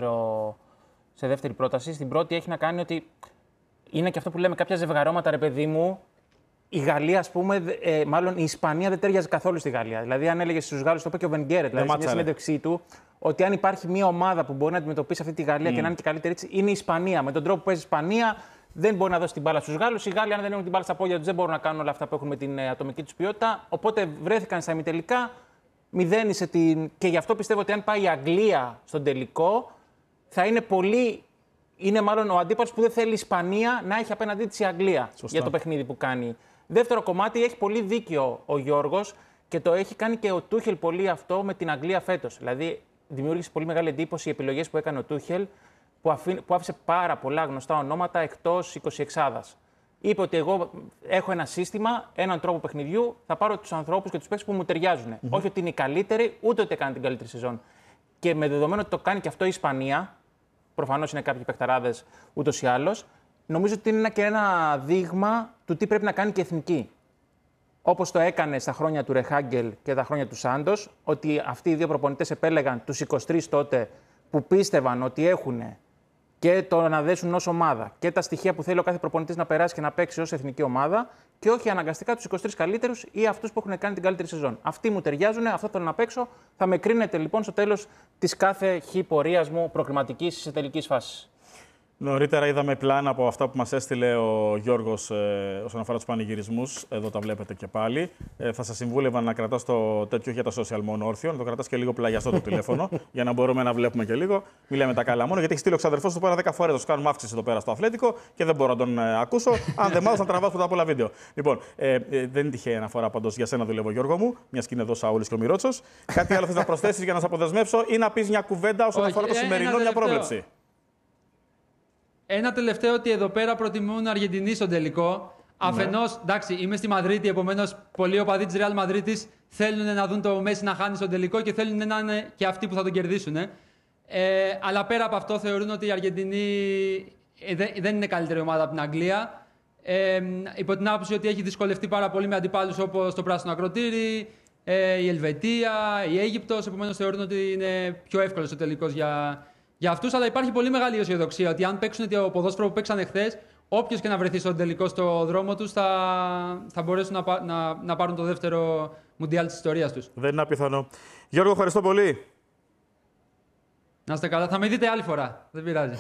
[SPEAKER 3] σε δεύτερη πρόταση. Στην πρώτη έχει να κάνει ότι είναι και αυτό που λέμε κάποια ζευγαρώματα, ρε παιδί μου. Η Γαλλία, ας πούμε, μάλλον η Ισπανία δεν ταιριάζει καθόλου στη Γαλλία. Δηλαδή, αν έλεγε στους Γάλλους, το είπε και ο Βενγκέρ, δηλαδή σε μια συνέντευξή του, ότι αν υπάρχει μια ομάδα που μπορεί να αντιμετωπίσει αυτή τη Γαλλία και να είναι και καλύτερη, είναι η Ισπανία. Με τον τρόπο που παίζει η Ισπανία, δεν μπορεί να δώσει την μπάλα στους Γάλλους. Οι Γάλλοι, αν δεν έχουν την μπάλα στα πόδια τους, δεν μπορούν να κάνουν όλα αυτά που έχουν με την ατομική τους ποιότητα. Οπότε βρέθηκαν στα ημιτελικά, μηδένισε την. Και γι' αυτό πιστεύω ότι αν πάει η Αγγλία στον τελικό, θα είναι πολύ. Είναι μάλλον ο αντίπαλος που δεν θέλει η Ισπανία να έχει απέναντί της η Αγγλία. Σωστά. Για το παιχνίδι που κάνει. Δεύτερο κομμάτι, έχει πολύ δίκιο ο Γιώργος και το έχει κάνει και ο Τούχελ πολύ αυτό με την Αγγλία φέτος. Δηλαδή, δημιούργησε πολύ μεγάλη εντύπωση οι επιλογές που έκανε ο Τούχελ, που άφησε πάρα πολλά γνωστά ονόματα εκτός 26άδας. Είπε ότι εγώ έχω ένα σύστημα, έναν τρόπο παιχνιδιού, θα πάρω τους ανθρώπους και τους παίκτες που μου ταιριάζουν. Όχι ότι είναι οι καλύτεροι, ούτε ότι έκανε την καλύτερη σεζόν. Και με δεδομένο ότι το κάνει και αυτό η Ισπανία, προφανώς είναι κάποιοι παιχταράδες ούτως ή άλλως, νομίζω ότι είναι και ένα δείγμα του τι πρέπει να κάνει και η εθνική. Όπως το έκανε στα χρόνια του Ρεχάγκελ και τα χρόνια του Σάντος, ότι αυτοί οι 2 προπονητές επέλεγαν τους 23 τότε που πίστευαν ότι έχουν και το να δέσουν ως ομάδα και τα στοιχεία που θέλει ο κάθε προπονητής να περάσει και να παίξει ως εθνική ομάδα, και όχι αναγκαστικά τους 23 καλύτερους ή αυτούς που έχουν κάνει την καλύτερη σεζόν. Αυτοί μου ταιριάζουν, αυτό θέλω να παίξω. Θα με κρίνετε λοιπόν στο τέλος της κάθε πορείας μου προκριματικής σε τελικής φάσης.
[SPEAKER 1] Νωρίτερα είδαμε πλάνα από αυτά που μας έστειλε ο Γιώργος όσον αφορά τους πανηγυρισμούς. Εδώ τα βλέπετε και πάλι. Θα σας συμβούλευα να κρατάς το τέτοιο για τα social μόνο όρθιο, να το κρατάς και λίγο πλαγιαστό το τηλέφωνο, για να μπορούμε να βλέπουμε και λίγο. Μιλάμε τα καλά μόνο, γιατί έχει στείλει ο ξαδερφός του πέρα 10 φορές. Θα σου κάνουμε αύξηση εδώ πέρα στο Αθλέτικο και δεν μπορώ να τον ακούσω. Αν δεν μάθω, να τραβάς πρώτα απ' όλα βίντεο. Λοιπόν, δεν είναι τυχαία αναφορά πάντως για σένα, δουλεύω Γιώργο μου, μια και είναι εδώ Σαούλης και ο Μιρότσος. Κάτι άλλο θες να προσθέσεις για να σε αποδεσμεύσω ή να πεις μια κουβέντα όσον αφορά το σημερινό, μια πρόβλεψη?
[SPEAKER 6] Ένα τελευταίο, ότι εδώ πέρα προτιμούν Αργεντινή στον τελικό. Αφενός, εντάξει, είμαι στη Μαδρίτη, επομένως πολλοί οπαδοί της Real Madrid θέλουν να δουν το Μέση να χάνει στον τελικό και θέλουν να είναι και αυτοί που θα τον κερδίσουν. Αλλά πέρα από αυτό θεωρούν ότι η Αργεντινή δεν είναι καλύτερη ομάδα από την Αγγλία. Υπό την άποψη ότι έχει δυσκολευτεί πάρα πολύ με αντιπάλους όπως το Πράσινο Ακροτήρι, η Ελβετία, η Αίγυπτος. Επομένως θεωρούν ότι είναι πιο εύκολος ο τελικός για αυτούς. Αλλά υπάρχει πολύ μεγάλη αισιοδοξία ότι αν παίξουν το ποδόσφαιρο που παίξανε χθες, όποιος και να βρεθεί στον τελικό στο δρόμο τους θα μπορέσουν να πάρουν το δεύτερο Μουντιάλ της ιστορίας τους.
[SPEAKER 1] Δεν είναι απιθανό. Γιώργο, ευχαριστώ πολύ.
[SPEAKER 6] Να είστε καλά. Θα με δείτε άλλη φορά. Δεν πειράζει.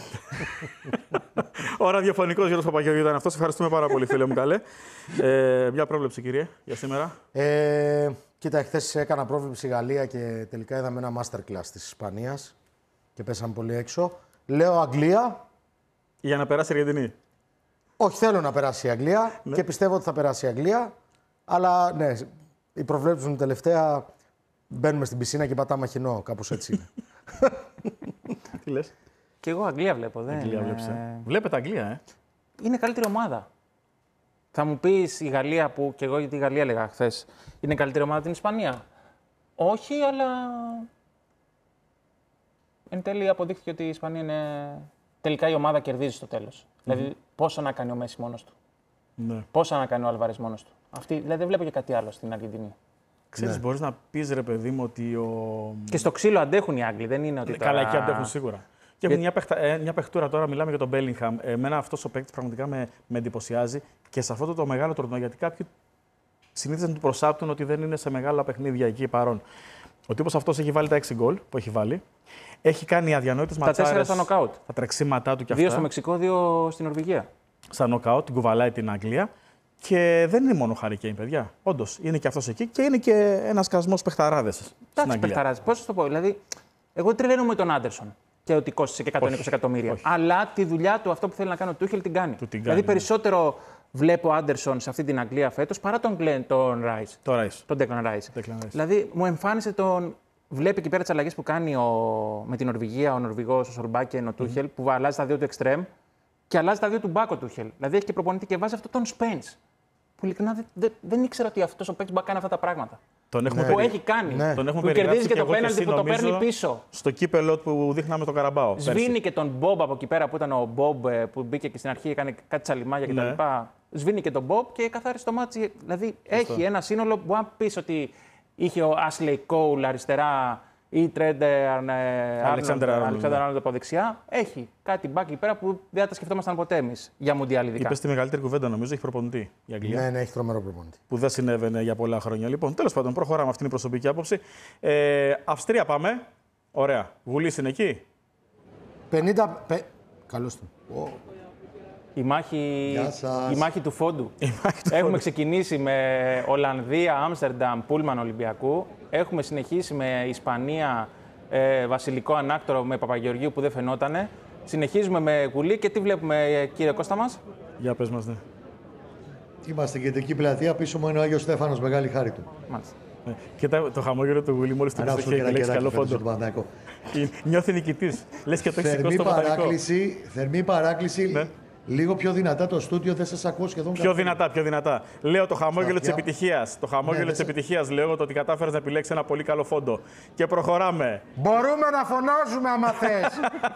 [SPEAKER 1] Ο ραδιοφωνικός Γιώργος Παπαγεωργίου ήταν αυτός. Ευχαριστούμε πάρα πολύ, φίλε μου καλέ. Μια πρόβλεψη, κύριε, για σήμερα.
[SPEAKER 2] Κοίτα, χθες έκανα πρόβλεψη Γαλλία και τελικά είδαμε ένα masterclass της Ισπανίας και πέσαμε πολύ έξω. Λέω Αγγλία.
[SPEAKER 1] Για να περάσει η Αργεντινή.
[SPEAKER 2] Όχι, θέλω να περάσει η Αγγλία και πιστεύω ότι θα περάσει η Αγγλία. Αλλά ναι, οι προβλέψεις μου τελευταία μπαίνουμε στην πισίνα και πατάμε χινό. Κάπως έτσι είναι.
[SPEAKER 1] Τι λες?
[SPEAKER 3] Και εγώ Αγγλία βλέπω.
[SPEAKER 1] Αγγλία βλέπεις. Βλέπετε Αγγλία,
[SPEAKER 3] Είναι καλύτερη ομάδα. Θα μου πεις η Γαλλία, που και εγώ για τη Γαλλία έλεγα χθες, είναι καλύτερη ομάδα από την Ισπανία. Όχι, αλλά εν τέλει αποδείχθηκε ότι η Ισπανία είναι. Τελικά η ομάδα κερδίζει στο τέλος. Δηλαδή, πόσο να κάνει ο Μέση μόνος του.
[SPEAKER 1] Ναι.
[SPEAKER 3] Πόσο να κάνει ο Άλβαρες μόνος του. Δηλαδή, δεν βλέπω και κάτι άλλο στην Αργεντινή.
[SPEAKER 1] Ξέρεις, μπορείς να πεις, ρε παιδί μου, ότι
[SPEAKER 3] Και στο ξύλο αντέχουν οι Άγγλοι, δεν είναι ότι.
[SPEAKER 1] Καλά, εκεί αντέχουν σίγουρα. Και έχουν μια παιχτούρα τώρα, μιλάμε για τον Μπέλιγχαμ. Εμένα αυτός ο παίκτης πραγματικά με εντυπωσιάζει και σε αυτό το μεγάλο τουρνουά, γιατί κάποιοι συνήθως να του προσάπτουν ότι δεν είναι σε μεγάλα παιχνίδια εκεί παρόν. Ο τύπος αυτός έχει βάλει τα 6 γκολ που έχει βάλει. Έχει κάνει αδιανόητες ματσάρες.
[SPEAKER 3] Τα 4 στα νοκάουτ.
[SPEAKER 1] Τα τρεξίματά του κι αυτά.
[SPEAKER 3] 2 στο Μεξικό, 2 στην Νορβηγία.
[SPEAKER 1] Στα νοκάουτ, την κουβαλάει την Αγγλία. Και δεν είναι μόνο Harry Kane, παιδιά. Όντως, είναι και αυτός εκεί και είναι και ένας κασμός παιχταράδες στην Αγγλία.
[SPEAKER 3] Παιχταράδες. Πώς θα το πω, δηλαδή, εγώ τρελαίνομαι με τον Άντερσον και ότι κόστησε και 120 εκατομμύρια.
[SPEAKER 1] Όχι.
[SPEAKER 3] Αλλά τη δουλειά του, αυτό που θέλει να κάνει ο Τούχελ, την κάνει. Δηλαδή, περισσότερο βλέπω Άντερσον σε αυτή την Αγγλία φέτος παρά τον Ράις. Τον Ντέκλαν Ράις. Δηλαδή, μου εμφάνισε τον. Βλέπει εκεί πέρα τις αλλαγές που κάνει με την Νορβηγία, ο Νορβηγός, ο Σολμπάκεν, ο Τούχελ, που αλλάζει τα 2 του εξτρέμ και αλλάζει τα 2 του μπάκ ο Τούχελ. Δηλαδή, έχει και προπονητή και βάζει αυτόν τον Σπένς. Που ειλικρινά δεν ήξερα ότι αυτός ο παίκτης μπορεί να κάνει αυτά τα πράγματα.
[SPEAKER 1] Τον έχουμε
[SPEAKER 3] που έχει κάνει.
[SPEAKER 2] Ναι.
[SPEAKER 1] Τον έχουμε
[SPEAKER 3] που κερδίζει και το πέναλτι που το παίρνει πίσω.
[SPEAKER 1] Στο κύπελο που δείχναμε το Καραμπάο.
[SPEAKER 3] Σβήνει και τον Μπομπ από εκεί πέρα που ήταν ο Μπομπ που μπήκε και στην αρχή έκανε κάτι τσαλιμάκια κτλ. Σβήνει και τον Μπομπ και καθάρισε το μάτσι. Δηλαδή έχει ένα σύνολο που αν πει ότι είχε ο Άσλεϊ Κόουλ αριστερά ή Τρέντερ Άρνολντ από δεξιά, έχει κάτι μπακ εκεί πέρα που δεν τα σκεφτόμασταν ποτέ εμείς για Μουντιάλ ειδικά.
[SPEAKER 1] Είπες τη μεγαλύτερη κουβέντα, νομίζω, έχει προπονητή η Αγγλία.
[SPEAKER 2] Ναι, έχει τρομερό προπονητή.
[SPEAKER 1] Που δεν συνέβαινε για πολλά χρόνια. Λοιπόν, τέλος πάντων, προχωράμε. Αυτή είναι η προσωπική άποψη. Αυστρία πάμε. Ωραία. Βουλής είναι εκεί.
[SPEAKER 2] 50. Καλώς του.
[SPEAKER 3] Η μάχη του φόντου. Έχουμε ξεκινήσει με Ολλανδία, Άμστερνταμ, Πούλμαν Ολυμπιακού. Έχουμε συνεχίσει με Ισπανία, Βασιλικό Ανάκτορο με Παπαγεωργίου που δεν φαινότανε. Συνεχίζουμε με Γουλή και τι βλέπουμε, κύριε Κώστα μας?
[SPEAKER 1] Για πες μας, ναι.
[SPEAKER 7] Είμαστε κεντρική πλατεία, πίσω μου είναι ο Άγιος Στέφανος, μεγάλη χάρη του.
[SPEAKER 3] Μάλιστα.
[SPEAKER 1] Και το χαμόγελο του Γουλή μόλις το
[SPEAKER 7] Ανάψω
[SPEAKER 1] είχε
[SPEAKER 7] και
[SPEAKER 1] λέξει καλό φόντο.
[SPEAKER 7] Παναθηναϊκό.
[SPEAKER 1] Νιώθει νικητής. Λες και το έχει σηκώσει το παταϊκό.
[SPEAKER 7] Θερμή παράκληση.
[SPEAKER 1] Ναι.
[SPEAKER 7] Λίγο πιο δυνατά το στούντιο, δεν σας ακούω σχεδόν
[SPEAKER 1] Πιο δυνατά, πιο δυνατά. Λέω το χαμόγελο της
[SPEAKER 7] Αυτιά.
[SPEAKER 1] επιτυχίας. Το χαμόγελο της επιτυχίας, λέω το ότι κατάφερες να επιλέξεις ένα πολύ καλό φόντο. Και προχωράμε.
[SPEAKER 2] Μπορούμε να φωνάζουμε άμα θες.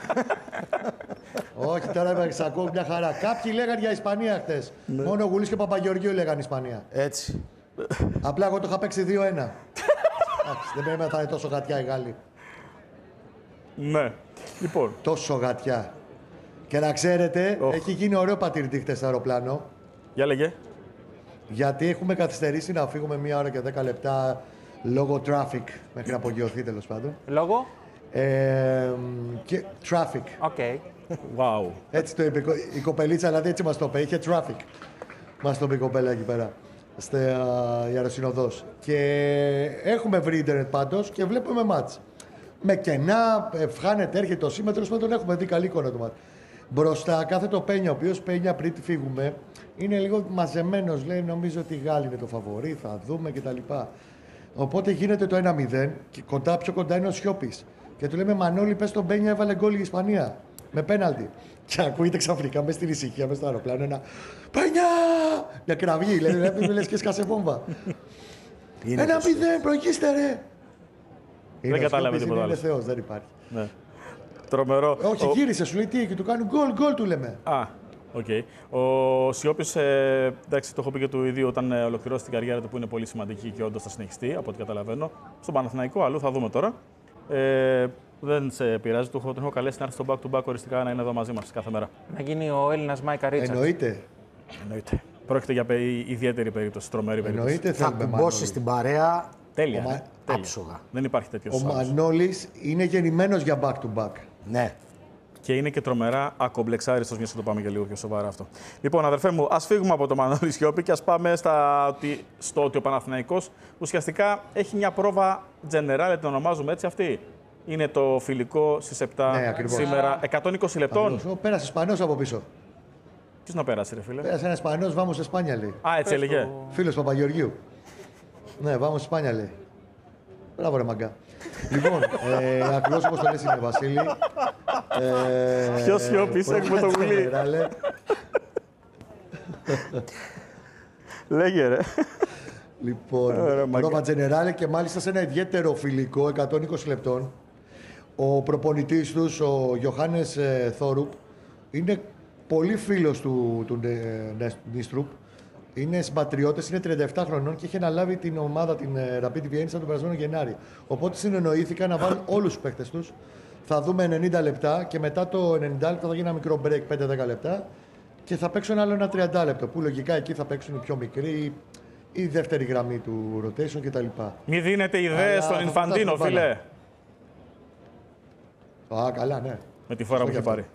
[SPEAKER 7] Όχι, τώρα σας ακούω μια χαρά. Κάποιοι λέγανε για Ισπανία χτες. Μόνο ο Γουλής και ο Παπαγεωργίου λέγανε Ισπανία.
[SPEAKER 2] Έτσι.
[SPEAKER 7] Απλά εγώ το είχα παίξει 2-1. Εντάξει, δεν πρέπει να θα είναι τόσο γατιά οι Γάλλοι.
[SPEAKER 1] Ναι. Λοιπόν.
[SPEAKER 7] Τόσο γατιά. Και να ξέρετε, έχει γίνει ωραίο πατηρτή χτες στο αεροπλάνο.
[SPEAKER 1] Για λέγε.
[SPEAKER 7] Γιατί έχουμε καθυστερήσει να φύγουμε 1 ώρα και 10 λεπτά λόγω traffic μέχρι να απογειωθεί τέλος πάντων.
[SPEAKER 3] Λόγω?
[SPEAKER 7] Και traffic.
[SPEAKER 3] Οκ.
[SPEAKER 1] Wow.
[SPEAKER 7] Έτσι το είπε η κοπελίτσα, δηλαδή έτσι μας το είπε. Είχε traffic. Μας το είπε η κοπέλα εκεί πέρα. Στην Ιεροσυνοδός. Και έχουμε βρει ίντερνετ πάντως και βλέπουμε μάτς. Με κενά, ευχάνεται, έρχεται το σήμα, τέλος πάντων έχουμε δει καλή εικόνα του μάτς. Μπροστά κάθεται ο Πένια, ο οποίος Πένια πριν τη φύγουμε είναι λίγο μαζεμένος. Λέει: νομίζω ότι οι Γάλλοι είναι το φαβορί, θα δούμε κτλ. Οπότε γίνεται το 1-0 και πιο κοντά είναι ο Σιώπης. Και του λέμε: Μανώλη, πες τον Πένια, έβαλε γκολ η Ισπανία. με πέναλτι. Και ακούγεται ξαφνικά μέσα στην ησυχία, μέσα στο αεροπλάνο ένα «Πένια!» Μια κραυγή, λες και σκάσε βόμβα. 1-0, προηγήστε ρε!
[SPEAKER 1] Δεν κατάλαβε τίποτα άλλο.
[SPEAKER 7] Είναι Θεός, δεν υπάρχει.
[SPEAKER 1] Ναι. Τρομερό.
[SPEAKER 7] Όχι, γύρισε, σου λέει τι, και του κάνει γκολ, του λέμε.
[SPEAKER 1] Οκ. Ο Σιώπης, εντάξει, το έχω πει και του ίδιου όταν ολοκληρώσει την καριέρα του που είναι πολύ σημαντική και όντως θα συνεχιστεί, από ό,τι καταλαβαίνω. Στον Παναθηναϊκό, αλλού θα δούμε τώρα. Δεν σε πειράζει, τον έχω καλέσει να έρθει στο back-to-back οριστικά να είναι εδώ μαζί μας κάθε μέρα.
[SPEAKER 3] Να γίνει ο Έλληνας Μάικα Ρίτσαρτς.
[SPEAKER 7] Εννοείται.
[SPEAKER 1] Πρόκειται για ιδιαίτερη περίπτωση, τρομερή περίπτωση.
[SPEAKER 7] Εννοείται,
[SPEAKER 2] Θα κουμπώσει στην παρέα.
[SPEAKER 1] Τέλεια.
[SPEAKER 2] Άψογα.
[SPEAKER 1] Δεν υπάρχει τέτοιο
[SPEAKER 7] Ο Μανόλης είναι γεννημένος για back-to-back.
[SPEAKER 2] Ναι.
[SPEAKER 1] Και είναι και τρομερά ακομπλεξάριστος, μιας και το πάμε και λίγο πιο σοβαρά αυτό. Λοιπόν, αδερφέ μου, ας φύγουμε από το Μανώλη Σιώπη και ας πάμε στο ότι ο Παναθηναϊκός ουσιαστικά έχει μια πρόβα Generale, την ονομάζουμε έτσι αυτή. Είναι το φιλικό στις 7 σήμερα, 120 λεπτών.
[SPEAKER 7] Πέρασε Ισπανός από πίσω.
[SPEAKER 1] Ποιος να πέρασε, ρε φίλε?
[SPEAKER 7] Πέρασε ένα Ισπανός, βάμος Εσπάνια λέει.
[SPEAKER 1] Έτσι έλεγε.
[SPEAKER 7] Φίλος Παπαγεωργίου. Ναι, βάμος Εσπάνια λέει. Μπράβο ρε μαγκά. Λοιπόν, ακριβώς όπως το λες είναι Βασίλη.
[SPEAKER 1] Ποιος Σιώπης, έχουμε το γουλί. Λέγε ρε.
[SPEAKER 7] Λοιπόν, πρόβα Generale και μάλιστα σε ένα ιδιαίτερο φιλικό 120 λεπτών. Ο προπονητής τους, ο Γιωχάνες Θόρουπ, είναι πολύ φίλος του Νίστρουπ. Είναι συμπατριώτες, είναι 37 χρονών και είχε αναλάβει την ομάδα, την Rapid Vienna, τον περασμένο Γενάρη. Οπότε συνεννοήθηκαν να βάλουν όλους τους παίκτες τους. Θα δούμε 90 λεπτά και μετά το 90 λεπτά θα γίνει ένα μικρό break 5-10 λεπτά και θα παίξουν άλλο ένα 30 λεπτό. Που λογικά εκεί θα παίξουν οι πιο μικροί, η δεύτερη γραμμή του rotation κτλ.
[SPEAKER 1] Μη δίνετε ιδέες στον Ινφαντίνο, φίλε.
[SPEAKER 7] Καλά, ναι.
[SPEAKER 1] Με τη φορά που είχε πάρει.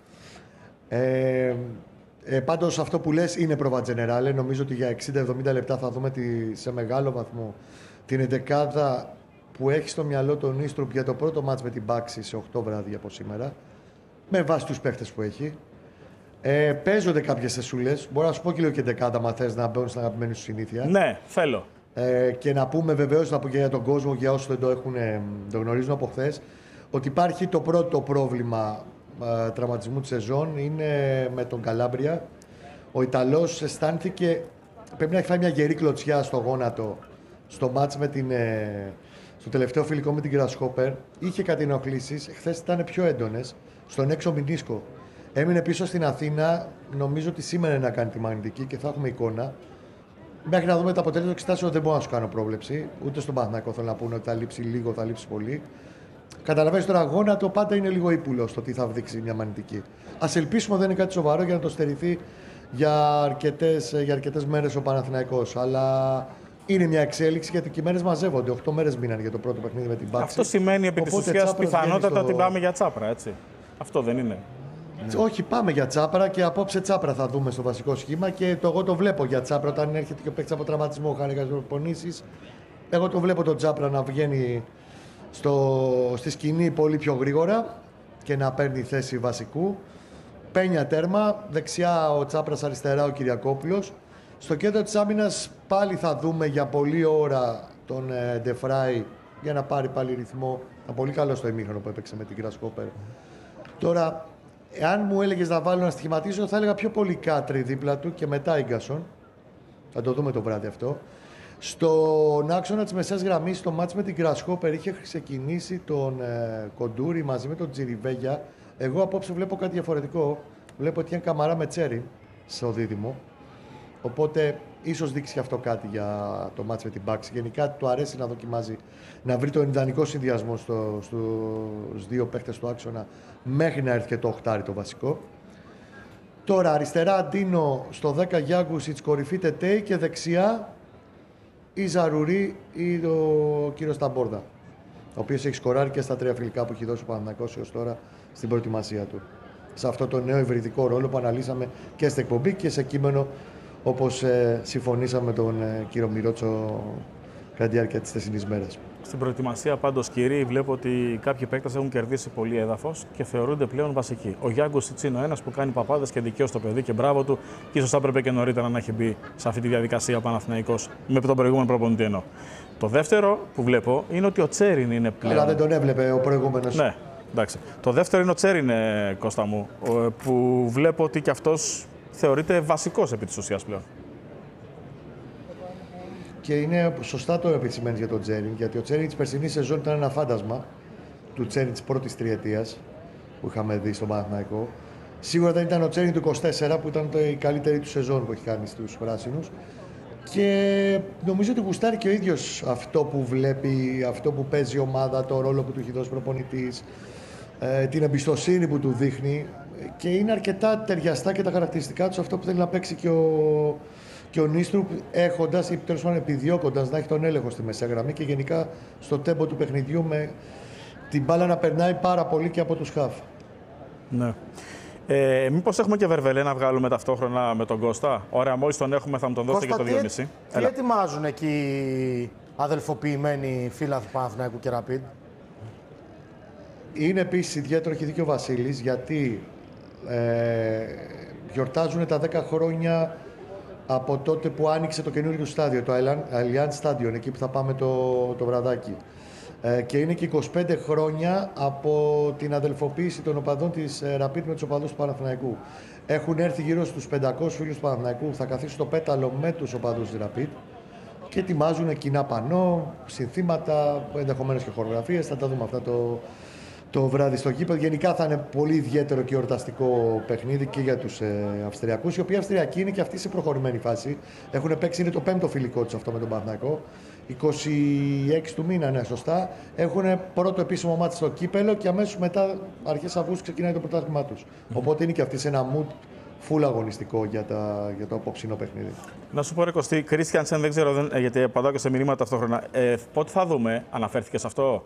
[SPEAKER 7] Πάντως αυτό που λες είναι πρόβα Generale. Νομίζω ότι για 60-70 λεπτά θα δούμε σε μεγάλο βαθμό την εντεκάδα που έχει στο μυαλό τον Νίστρουπ για το πρώτο μάτς με την Μπάξη σε 8 βράδυ από σήμερα. Με βάση τους παίχτες που έχει. Παίζονται κάποιες θεσούλες. Μπορώ να σου πω και λίγο και εντεκάδα, αν θες να μπαίνουν στην αγαπημένη σου συνήθεια.
[SPEAKER 1] Ναι, θέλω.
[SPEAKER 7] Και να πούμε βεβαίως, να πω και για τον κόσμο, για όσους δεν το γνωρίζουν από χθες, ότι υπάρχει το πρώτο πρόβλημα τραυματισμού της σεζόν, είναι με τον Καλάμπρια. Ο Ιταλός αισθάνθηκε, πρέπει να έχει φάει μια γερή κλωτσιά στο γόνατο στο μάτς στο τελευταίο φιλικό με την Grasshopper. Είχε κάτι ενοχλήσεις, χθες ήταν πιο έντονες, στον έξω μηνίσκο. Έμεινε πίσω στην Αθήνα, νομίζω ότι σήμερα είναι να κάνει τη μαγνητική και θα έχουμε εικόνα. Μέχρι να δούμε το αποτέλεσμα εξετάσεων δεν μπορώ να σου κάνω πρόβλεψη. Ούτε στον Παναθηναϊκό θέλω να πούνε ότι θα λείψει λίγο, θα λείψει πολύ. Καταλαβαίνεις τώρα, γόνατο πάντα είναι λίγο ύπουλο στο τι θα δείξει μια μαγνητική. Ας ελπίσουμε ότι δεν είναι κάτι σοβαρό για να το στερηθεί για αρκετές μέρες ο Παναθηναϊκός. Αλλά είναι μια εξέλιξη γιατί και οι μέρες μαζεύονται. 8 μέρες μείνανε για το πρώτο παιχνίδι με την Μπάξη.
[SPEAKER 1] Αυτό σημαίνει επί της ουσίας πιθανότατα ότι πάμε για Τσάπρα, έτσι. Αυτό δεν είναι?
[SPEAKER 7] Όχι, πάμε για Τσάπρα και απόψε Τσάπρα θα δούμε στο βασικό σχήμα και εγώ το βλέπω για Τσάπρα όταν έρχεται και ο παίκτης από τραυματισμό, χάνει κάποιες προπονήσεις. Εγώ το βλέπω τον Τσάπρα να βγαίνει στη σκηνή πολύ πιο γρήγορα και να παίρνει θέση βασικού. Πένια τέρμα, δεξιά ο Τσάπρας, αριστερά ο Κυριακόπουλος. Στο κέντρο της άμυνας πάλι θα δούμε για πολλή ώρα τον Ντεφράι για να πάρει πάλι ρυθμό. Ήταν πολύ καλό στο ημίχρονο που έπαιξε με την Grasshopper. Τώρα, εάν μου έλεγες να βάλω να στοιχηματίσω, θα έλεγα πιο πολύ Κάτρι δίπλα του και μετά Ίγκασον. Θα το δούμε το βράδυ αυτό. Στον άξονα της μεσαίας γραμμής, στο μάτς με την Grasshopper, είχε ξεκινήσει τον Κοντούρη μαζί με τον Τζιριβέγια. Εγώ απόψε βλέπω κάτι διαφορετικό. Βλέπω ότι είναι Καμαρά με Τσέρι στο δίδυμο. Οπότε ίσως δείξει και αυτό κάτι για το μάτς με την Μπάξη. Γενικά του αρέσει να δοκιμάζει, να βρει τον ιδανικό συνδυασμό στους δύο παίχτες του άξονα μέχρι να έρθει και το οχτάρι το βασικό. Τώρα αριστερά Αντίνο, στο 10 Γιάγκουσιτς, κορυφή Τετέι και δεξιά ή Ζαρουρί ή ο κύριος Ταμπόρδα, ο οποίος έχει σκοράρει και στα 3 φιλικά που έχει δώσει ο Παναθηναϊκός έως τώρα στην προετοιμασία του. Σε αυτό το νέο υβριδικό ρόλο που αναλύσαμε και στην εκπομπή και σε κείμενο, όπως συμφωνήσαμε με τον κύριο Μυρότσο κατά τη διάρκεια της θεσινής μέρας. Στην
[SPEAKER 1] προετοιμασία, πάντως, κύριοι, βλέπω ότι κάποιοι παίκτες έχουν κερδίσει πολύ έδαφος και θεωρούνται πλέον βασικοί. Ο Γιάγκουσιτς είναι ο ένας που κάνει παπάδες και δικαίως το παιδί και μπράβο του, και ίσως θα έπρεπε και νωρίτερα να έχει μπει σε αυτή τη διαδικασία ο Παναθηναϊκός με τον προηγούμενο προπονητή εννοώ. Το δεύτερο που βλέπω είναι ότι ο Τσέριν είναι πλέον.
[SPEAKER 7] Αλλά δεν τον έβλεπε ο προηγούμενος.
[SPEAKER 1] Ναι. Εντάξει. Το δεύτερο είναι ο Τσέριν, Κώστα μου, που βλέπω ότι και αυτός θεωρείται βασικός επί της ουσίας πλέον.
[SPEAKER 7] Και είναι σωστά το επισημαίνεις για τον Τσέριν, γιατί ο Τσέριν της περσινής σεζόν ήταν ένα φάντασμα του Τσέριν της πρώτης τριετίας που είχαμε δει στον Παναθηναϊκό. Σίγουρα δεν ήταν ο Τσέριν του 24 που ήταν η καλύτερη του σεζόν που έχει κάνει στους πράσινους. Και νομίζω ότι γουστάρει και ο ίδιος αυτό που βλέπει, αυτό που παίζει η ομάδα, το ρόλο που του έχει δώσει προπονητής, την εμπιστοσύνη που του δείχνει. Και είναι αρκετά ταιριαστά και τα χαρακτηριστικά του αυτό που θέλει να παίξει και ο Νίστρουπ, έχοντας ή τέλος πάντων επιδιώκοντας να έχει τον έλεγχο στη μεσαία γραμμή και γενικά στο τέμπο του παιχνιδιού με την μπάλα να περνάει πάρα πολύ και από τους χαφ.
[SPEAKER 1] Ναι. Μήπως έχουμε και Βερβελέ να βγάλουμε ταυτόχρονα με τον Κώστα? Ωραία, μόλις τον έχουμε θα μου τον δώσετε
[SPEAKER 2] Κώστα,
[SPEAKER 1] και το 2,5.
[SPEAKER 2] Τι ετοιμάζουν εκεί οι αδελφοποιημένοι φίλαθλοι Παναθηναϊκού και Ραπίντ?
[SPEAKER 7] Είναι επίσης ιδιαίτερο, έχει δίκιο ο Βασίλης, γιατί γιορτάζουν τα 10 χρόνια από τότε που άνοιξε το καινούριο στάδιο, το Allianz Stadion, εκεί που θα πάμε το βραδάκι. Και είναι και 25 χρόνια από την αδελφοποίηση των οπαδών της Rapid με τους οπαδούς του Παναθηναϊκού. Έχουν έρθει γύρω στους 500 φίλους του Παναθηναϊκού που θα καθίσουν στο πέταλο με τους οπαδούς της Rapid και ετοιμάζουν κοινά πανό, συνθήματα, ενδεχομένως και χορογραφίες. Θα τα δούμε αυτά το βράδυ στο γήπεδο. Γενικά θα είναι πολύ ιδιαίτερο και εορταστικό παιχνίδι και για τους Αυστριακούς, οι οποίοι Αυστριακοί είναι και αυτοί σε προχωρημένη φάση. Έχουν παίξει, είναι το 5ο φιλικό τους αυτό με τον Παναθηναϊκό. 26 του μήνα, ναι, σωστά. Έχουν πρώτο επίσημο μάτι στο κύπελο και αμέσως μετά, αρχές Αυγούστου, ξεκινάει το πρωτάθλημά τους. Οπότε είναι και αυτοί σε ένα mood full αγωνιστικό για το απόψινό παιχνίδι.
[SPEAKER 1] Να σου πω, ρε Κωστή, Κρίστιανσεν, δεν ξέρω, γιατί απαντάω και σε μηνύματα ταυτόχρονα. Πότε θα δούμε, αναφέρθηκε σε αυτό?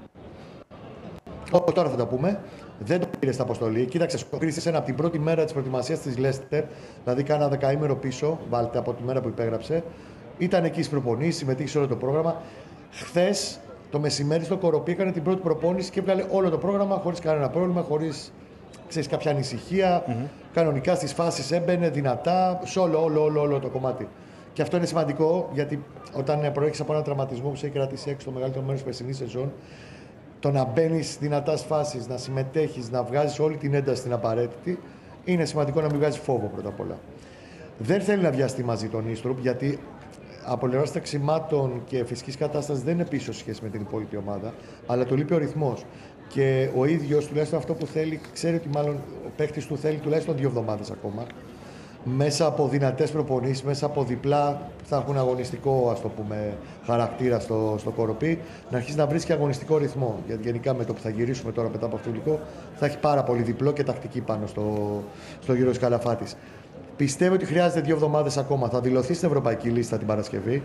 [SPEAKER 7] Τώρα θα τα πούμε. Δεν το πήρε στην αποστολή. Κοίταξε, ο Κρίστιανσεν από την πρώτη μέρα της προετοιμασίας της Leicester, δηλαδή κάνα δεκαήμερο πίσω, βάλτε από τη μέρα που υπέγραψε. Ήταν εκεί στις προπονήσεις, συμμετείχε σε όλο το πρόγραμμα. Χθες το μεσημέρι στο Κοροπή έκανε την πρώτη προπόνηση και έβγαλε όλο το πρόγραμμα χωρίς κανένα πρόβλημα, χωρίς κάποια ανησυχία. Κανονικά στις φάσεις έμπαινε δυνατά, σε όλο το κομμάτι. Και αυτό είναι σημαντικό, γιατί όταν προέρχεσαι από έναν τραυματισμό που σε έχει κρατήσει έξω το μεγαλύτερο μέρος της περσινής σεζόν, το να μπαίνεις δυνατά στις φάσεις, να συμμετέχεις, να βγάζεις όλη την ένταση την απαραίτητη, είναι σημαντικό να μην βγάζει φόβο πρώτα απ' όλα. Δεν θέλει να βιαστεί μαζί τον Νίστρουπ, γιατί από πλευράς ταξιμάτων και φυσικής κατάστασης δεν είναι πίσω σχέση με την υπόλοιπη ομάδα, αλλά του λείπει ο ρυθμός. Και ο ίδιος, τουλάχιστον αυτό που θέλει, ξέρει ότι μάλλον ο παίκτης του θέλει τουλάχιστον 2 εβδομάδες ακόμα. Μέσα από δυνατές προπονήσεις, μέσα από διπλά, θα έχουν αγωνιστικό, ας το πούμε, χαρακτήρα στο Κοροπή, να αρχίσει να βρίσκει αγωνιστικό ρυθμό. Γιατί γενικά με το που θα γυρίσουμε τώρα μετά από αυτό το υλικό, θα έχει πάρα πολύ διπλό και τακτική πάνω στο γύρο της Καλαφάτης. Πιστεύω ότι χρειάζεται 2 εβδομάδες ακόμα. Θα δηλωθεί στην Ευρωπαϊκή Λίστα την Παρασκευή.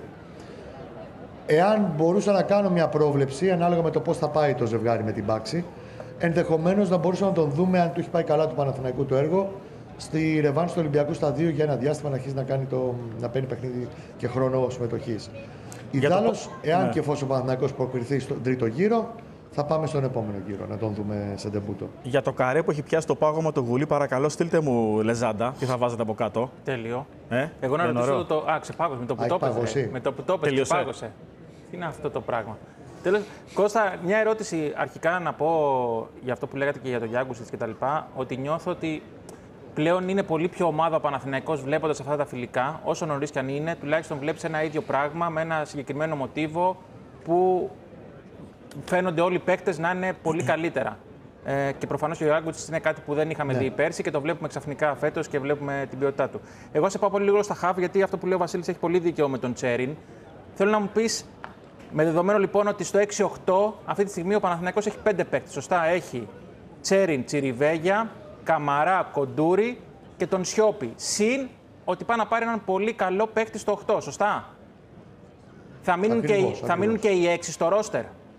[SPEAKER 7] Εάν μπορούσα να κάνω μια πρόβλεψη, ανάλογα με το πώς θα πάει το ζευγάρι με την Πάξη, ενδεχομένως να μπορούσαμε να τον δούμε, αν του έχει πάει καλά του Παναθηναϊκού το έργο, στη ρεβάνς του Ολυμπιακού Σταδίου για ένα διάστημα να αρχίσει να παίρνει παιχνίδι και χρόνο συμμετοχής. Ιδάλλως, εάν και εφόσον ο Παναθηναϊκός προκριθεί στον τρίτο γύρο, θα πάμε στον επόμενο γύρο να τον δούμε σε ντεμπούτο.
[SPEAKER 1] Για το καρέ που έχει πιάσει το πάγωμα το γουλί, παρακαλώ στείλτε μου λεζάντα. Τι θα βάζετε από κάτω?
[SPEAKER 3] Τέλειο. Εγώ να ρωτήσω ξεπάγωσε με το που το έπαιζε. Με το που το έπαιζε, ξεπάγωσε. Τι είναι αυτό το πράγμα? Τέλος, Κώστα, μια ερώτηση αρχικά να πω για αυτό που λέγατε και για τον Γιάνγκουσιτς και τα λοιπά, ότι νιώθω ότι πλέον είναι πολύ πιο ομάδα ο Παναθηναϊκός βλέποντας αυτά τα φιλικά, όσο νωρίς κι αν είναι, τουλάχιστον βλέπεις ένα ίδιο πράγμα με ένα συγκεκριμένο μοτίβο που φαίνονται όλοι οι παίκτες να είναι πολύ καλύτερα. Και προφανώς ο Γιάνγκουσιτς είναι κάτι που δεν είχαμε δει πέρσι και το βλέπουμε ξαφνικά φέτος και βλέπουμε την ποιότητά του. Εγώ σε πάω πολύ λίγο στα χαβ, γιατί αυτό που λέει ο Βασίλης έχει πολύ δίκαιο με τον Τσέριν. Θέλω να μου πεις, με δεδομένο λοιπόν ότι στο 6-8 αυτή τη στιγμή ο Παναθηναϊκός έχει 5 παίκτες. Σωστά, έχει Τσέριν, Τσιριβέγια, Καμαρά, Κοντούρη και τον Σιώπη. Συν ότι πάει να πάρει έναν πολύ καλό παίκτη στο 8. Σωστά. Θα μείνουν και οι 6 στο ρόστερ.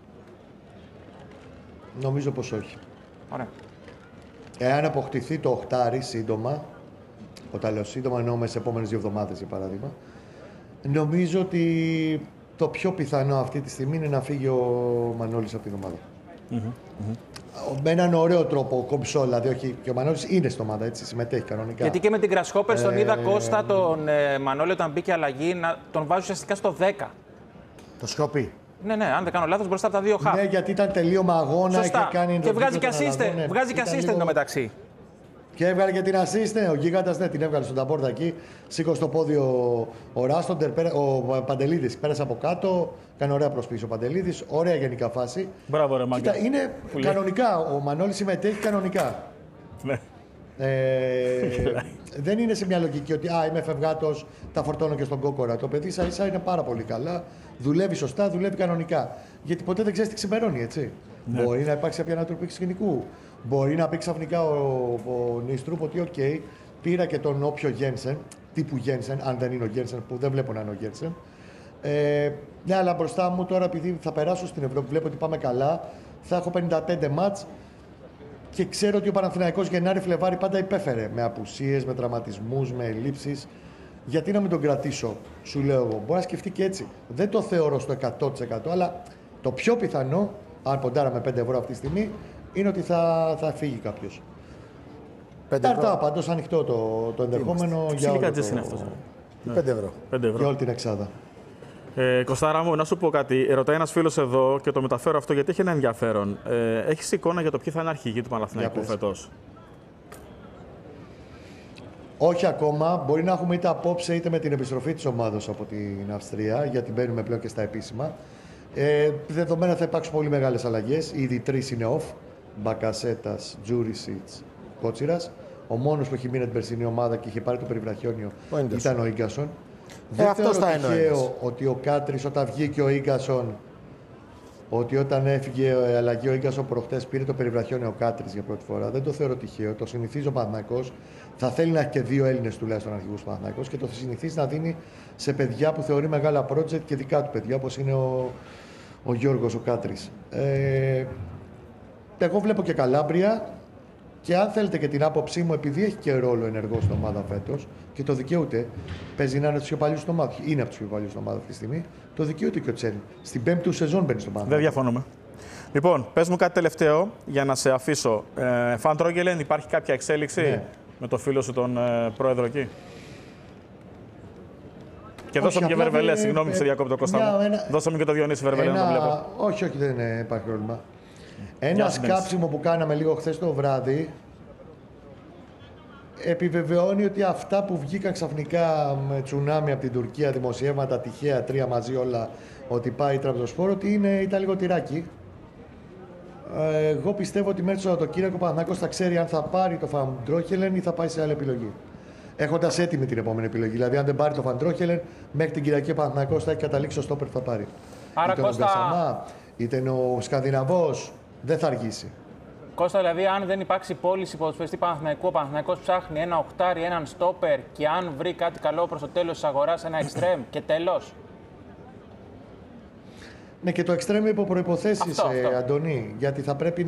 [SPEAKER 7] Νομίζω πως όχι.
[SPEAKER 3] Ωραία.
[SPEAKER 7] Εάν αποκτηθεί το 8 σύντομα, όταν λέω σύντομα εννοώ μέσα στις επόμενες 2 εβδομάδες για παράδειγμα, νομίζω ότι το πιο πιθανό αυτή τη στιγμή είναι να φύγει ο Μανώλης από την ομάδα. Με έναν ωραίο τρόπο, κομψό, δηλαδή όχι, και ο Μανώλης είναι στην ομάδα, έτσι, συμμετέχει κανονικά.
[SPEAKER 3] Γιατί και με την Grasshoppers τον είδα Κώστα, τον Μανώλη, όταν μπήκε αλλαγή, να τον βάζει ουσιαστικά στο 10.
[SPEAKER 2] Το Σιώπη.
[SPEAKER 3] Ναι, αν δεν κάνω λάθος, μπροστά από τα δύο χαφ.
[SPEAKER 7] Ναι, γιατί ήταν τελείωμα αγώνα.
[SPEAKER 3] Σωστά.
[SPEAKER 7] Κάνει
[SPEAKER 3] Και βγάζει και assist. Βγάζει και assist εντωμεταξύ.
[SPEAKER 7] Και έβγαλε και την assist, ναι, ο Γίγαντας, ναι, την έβγαλε στον ταμπόρτα εκεί. Σήκωσε το πόδι ο Ράστοντερ, ο Παντελίδης πέρασε από κάτω. Κάνει ωραία προσπίση ο Παντελίδης. Ωραία γενικά φάση.
[SPEAKER 1] Μπράβο, ρε Μάγκα.
[SPEAKER 7] Κοίτα, είναι κανονικά. Ο Μανώλης συμμετέχει κανονικά.
[SPEAKER 1] Ναι.
[SPEAKER 7] Δεν είναι σε μια λογική ότι είμαι φευγάτος, τα φορτώνω και στον κόκορα. Το παιδί ίσα είναι πάρα πολύ καλά. Δουλεύει σωστά, δουλεύει κανονικά. Γιατί ποτέ δεν ξέρει τι ξημερώνει, έτσι. Ναι. Μπορεί να υπάρξει κάποια ανατροπή σκηνικού. Μπορεί να πει ξαφνικά ο Νίστρουπ ότι, OK, πήρα και τον όποιο Γένσεν, τύπου Γένσεν, αν δεν είναι ο Γένσεν, που δεν βλέπω να είναι ο Γένσεν. Ναι, αλλά μπροστά μου τώρα, επειδή θα περάσω στην Ευρώπη, βλέπω ότι πάμε καλά, θα έχω 55 μάτς. Και ξέρω ότι ο Παναθηναϊκός Γενάρη-Φλεβάρη πάντα υπέφερε με απουσίες, με τραυματισμούς, με ελλείψεις. Γιατί να μην τον κρατήσω, σου λέω εγώ. Μπορεί να σκεφτεί και έτσι. Δεν το θεωρώ στο 100%, αλλά το πιο πιθανό, αν ποντάραμε 5 ευρώ αυτή τη στιγμή, είναι ότι θα φύγει κάποιος. Ταρτά πάντως ανοιχτό το ενδεχόμενο για όλο το...
[SPEAKER 1] είναι αυτός.
[SPEAKER 2] 5 ευρώ.
[SPEAKER 7] Για όλη την εξάδα.
[SPEAKER 1] Κωστάρα μου, να σου πω κάτι. Ρωτάει ένας φίλος εδώ και το μεταφέρω αυτό γιατί έχει ένα ενδιαφέρον. Έχεις εικόνα για το ποιοι θα είναι αρχηγοί του Παναθηναϊκού φετός?
[SPEAKER 7] Όχι ακόμα. Μπορεί να έχουμε είτε απόψε είτε με την επιστροφή της ομάδας από την Αυστρία, γιατί μπαίνουμε πλέον και στα επίσημα. Δεδομένα θα υπάρξουν πολύ μεγάλες αλλαγές. Ήδη 3 είναι off. Μπακασέτας, Τζούρισιτς, Κότσιρας. Ο μόνος που έχει μείνει την περσινή ομάδα και είχε πάρει το περιβραχιόνιο ήταν ο Ίγκασον. Δεν θεωρώ τυχαίο ότι ο Κάτρης, όταν βγήκε ο Ίγκασον, ότι όταν έφυγε η αλλαγή ο Ίγκασον προχτές πήρε το περιβραχιόνιο ο Κάτρης για πρώτη φορά. Δεν το θεωρώ τυχαίο. Το συνηθίζει ο Παναθηναϊκός. Θα θέλει να έχει και 2 Έλληνες τουλάχιστον αρχηγούς Παναθηναϊκός και το συνηθίζει να δίνει σε παιδιά που θεωρεί μεγάλα project και δικά του παιδιά, όπως είναι ο Γιώργος ο Κάτρης. Εγώ βλέπω και Καλάμπρια. Και αν θέλετε και την άποψή μου, επειδή έχει και ρόλο ενεργό στην ομάδα φέτος και το δικαιούται, παίζει να είναι από τους πιο παλιούς στην ομάδα. Είναι από τους πιο παλιούς στην ομάδα αυτή τη στιγμή. Το δικαιούται και ο Τσέλ. Στην 5η του σεζόν μπαίνει στο ομάδα.
[SPEAKER 1] Δεν διαφωνούμε. Λοιπόν, πες μου κάτι τελευταίο για να σε αφήσω. Φαν Τρόγγελεν, υπάρχει κάποια εξέλιξη με το φίλο σου τον πρόεδρο εκεί? Και δώσαμε και Βερβελέ, συγγνώμη που σε διακόπτω Κώστα μου. Δώσαμε και το Διονύση Βερβελέ να το βλέπω.
[SPEAKER 7] Όχι, δεν υπάρχει πρόβλημα. Ένα σκάψιμο που κάναμε λίγο χθες το βράδυ επιβεβαιώνει ότι αυτά που βγήκαν ξαφνικά με τσουνάμι από την Τουρκία, δημοσιεύματα τυχαία, 3 μαζί όλα, ότι πάει η Τραμπζοσπόρ, ότι ήταν λίγο τυράκι. Εγώ πιστεύω ότι μέχρι το Σαββατοκύριακο ο Παναθηναϊκός θα ξέρει αν θα πάρει το Φαντρόχελεν ή θα πάει σε άλλη επιλογή. Έχοντας έτοιμη την επόμενη επιλογή. Δηλαδή, αν δεν πάρει το Φαντρόχελεν, μέχρι την Κυριακή ο Παναθηναϊκός θα έχει καταλήξει στο στόπερ που θα πάρει.
[SPEAKER 3] Άρα,
[SPEAKER 7] είτε
[SPEAKER 3] Κώστα...
[SPEAKER 7] ο Μπεσαμά, είτε ο Σκανδιναβός. Δεν θα αργήσει.
[SPEAKER 3] Κώστα, δηλαδή, αν δεν υπάρξει πώληση ποδοσφαιριστή Παναθηναϊκού, ο Παναθηναϊκός ψάχνει ένα οχτάρι, έναν στόπερ και αν βρει κάτι καλό προς το τέλος της αγοράς, ένα εξτρέμ και τέλος.
[SPEAKER 7] Ναι, και το εξτρέμ υπό προϋποθέσεις, Αντωνή. Γιατί θα πρέπει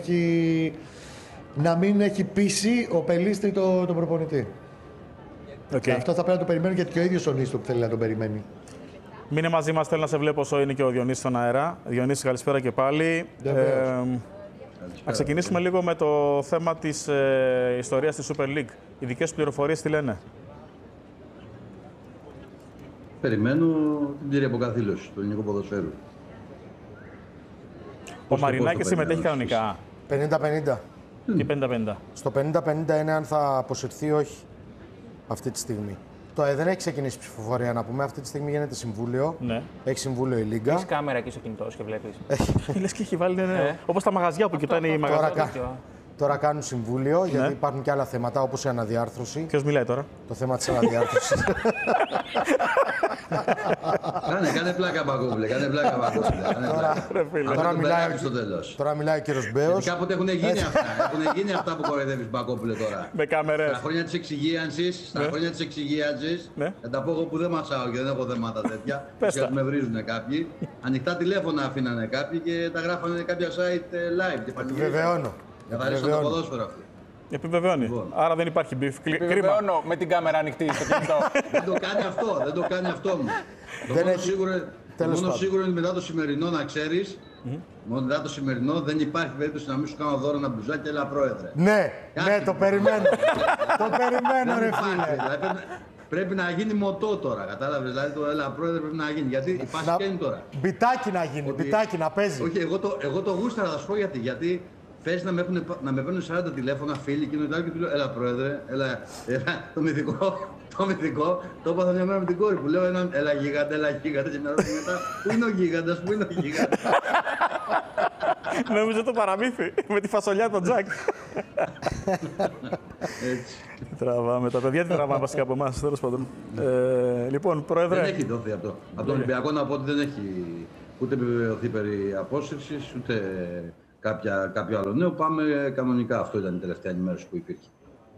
[SPEAKER 7] να μην έχει πείσει ο Πελίστρη τον προπονητή. Και αυτό θα πρέπει να το περιμένει γιατί και ο ίδιος ο Νίστο που θέλει να τον περιμένει.
[SPEAKER 1] Μείνε μαζί μας, θέλω να σε βλέπω όσο είναι και ο Διονύσης στον αέρα. Διονύση, καλησπέρα και πάλι. Να ξεκινήσουμε λίγο με το θέμα της ιστορίας της Super League. Οι δικές πληροφορίες τι λένε?
[SPEAKER 8] Περιμένω την πλήρη αποκαθήλωση του ελληνικού ποδοσφαίρου.
[SPEAKER 1] Ο Μαρινάκης συμμετέχει κανονικά.
[SPEAKER 2] 50-50.
[SPEAKER 1] Τι 50-50?
[SPEAKER 2] Στο 50-50 είναι αν θα αποσυρθεί ή όχι αυτή τη στιγμή. Δεν έχει ξεκινήσει ψηφοφορία να πούμε. Αυτή τη στιγμή γίνεται συμβούλιο. Ναι. Έχει συμβούλιο η Λίγκα.
[SPEAKER 3] Έχει κάμερα εκεί στο κινητό και βλέπει.
[SPEAKER 1] Λες και έχει βάλει. Όπως τα μαγαζιά που κοιτάνε οι μαγαζιά.
[SPEAKER 2] Τώρα κάνουν συμβούλιο γιατί υπάρχουν και άλλα θέματα όπως η αναδιάρθρωση.
[SPEAKER 1] Ποιος μιλάει τώρα?
[SPEAKER 2] Το θέμα της αναδιάρθρωσης.
[SPEAKER 8] Κάνε πλάκα Μπακόπουλε.
[SPEAKER 2] Τώρα μιλάει ο κύριος Μπέος.
[SPEAKER 8] Κάποτε έχουν γίνει αυτά. Έχουν γίνει αυτά που κοροϊδεύεις Μπακόπουλε τώρα.
[SPEAKER 1] Με κάμερες.
[SPEAKER 8] Στα χρόνια της εξυγίανσης, θα τα πω εγώ που δεν μασάω και δεν έχω θέματα τέτοια. Γιατί με βρίζουν κάποιοι. Ανοιχτά τηλέφωνα αφήνανε κάποιοι και τα γράφανε κάποια site live.
[SPEAKER 2] Επιβεβαιώνω.
[SPEAKER 8] Καθαρίσαν το ποδόσφαιρο αυτό.
[SPEAKER 1] Επιβεβαιώνει. Λοιπόν. Άρα δεν υπάρχει μπιφ.
[SPEAKER 3] Επιβεβαιώνω με την κάμερα ανοιχτή στο κινητό.
[SPEAKER 8] δεν το κάνει αυτό μου. Το μόνο σίγουρο είναι μετά το σημερινό να ξέρεις. Μετά το σημερινό δεν υπάρχει περίπτωση να μην σου κάνω δώρο ένα μπλουζάκι, έλα πρόεδρε.
[SPEAKER 2] Ναι, το περιμένω. Το περιμένω ρε φίλε.
[SPEAKER 8] πρέπει να γίνει μοτό τώρα. Κατάλαβες, δηλαδή το έλα πρόεδρε πρέπει να γίνει. Γιατί η πάση είναι τώρα.
[SPEAKER 2] Μπιτάκι να γίνει, μπιτάκι να παίζει.
[SPEAKER 8] Όχι, εγώ το γούσταρα, θα σου πω γιατί. Γιατί θες να με παίρνουν 40 τηλέφωνα φίλοι και μετά και του λέω έλα πρόεδρε, έλα το μυθικό. Το έπαθα μια μέρα με την κόρη που λέω έλα γίγαντα και μια ώρα μετά. Πού είναι ο γίγαντας, πού είναι ο γίγαντας.
[SPEAKER 1] Νομίζω το παραμύθι με τη φασολιά τον Τζακ.
[SPEAKER 8] Έτσι.
[SPEAKER 1] Τραβάμε τα παιδιά, τι τραβάμε βασικά από εμάς, τέλος πάντων. Λοιπόν, Πρόεδρε.
[SPEAKER 8] Δεν έχει δοθεί αυτό. Από τον Ολυμπιακό να πω ότι δεν έχει ούτε επιβεβαιωθεί περί απόσυρσης, ούτε κάποιο άλλο νέο. Πάμε κανονικά. Αυτό ήταν η τελευταία ενημέρωση που υπήρχε.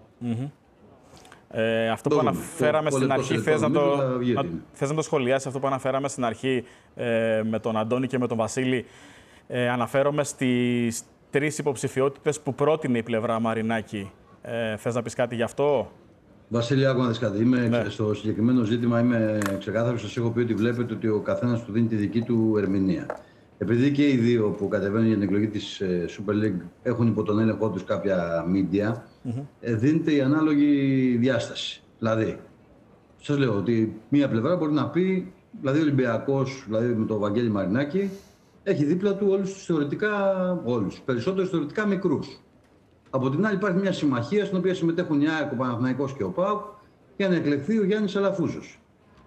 [SPEAKER 1] Αυτό που αναφέραμε στην αρχή, θες να το σχολιάσεις αυτό που αναφέραμε στην αρχή με τον Αντώνη και με τον Βασίλη. Αναφέρομαι στις 3 υποψηφιότητες που πρότεινε η πλευρά Μαρινάκη. Θες να πεις κάτι γι' αυτό?
[SPEAKER 8] Βασίλη, άκου να δεις κάτι. Στο συγκεκριμένο ζήτημα είμαι ξεκάθαρος. Σας έχω πει ότι βλέπετε ότι ο καθένας του δίνει τη δική του ερμηνεία. Επειδή και οι δύο που κατεβαίνουν για την εκλογή της Super League έχουν υπό τον έλεγχό τους κάποια media, δίνεται η ανάλογη διάσταση. Δηλαδή, σας λέω ότι μία πλευρά μπορεί να πει, δηλαδή ο Ολυμπιακός, δηλαδή με τον Βαγγέλη Μαρινάκη, έχει δίπλα του όλους, περισσότερους θεωρητικά μικρούς. Από την άλλη υπάρχει μια συμμαχία στην οποία συμμετέχουν η ΑΕΚ, ο Παναθηναϊκός και ο ΠΑΟΚ για να εκλεχθεί ο Γιάννης Αλαφούζος.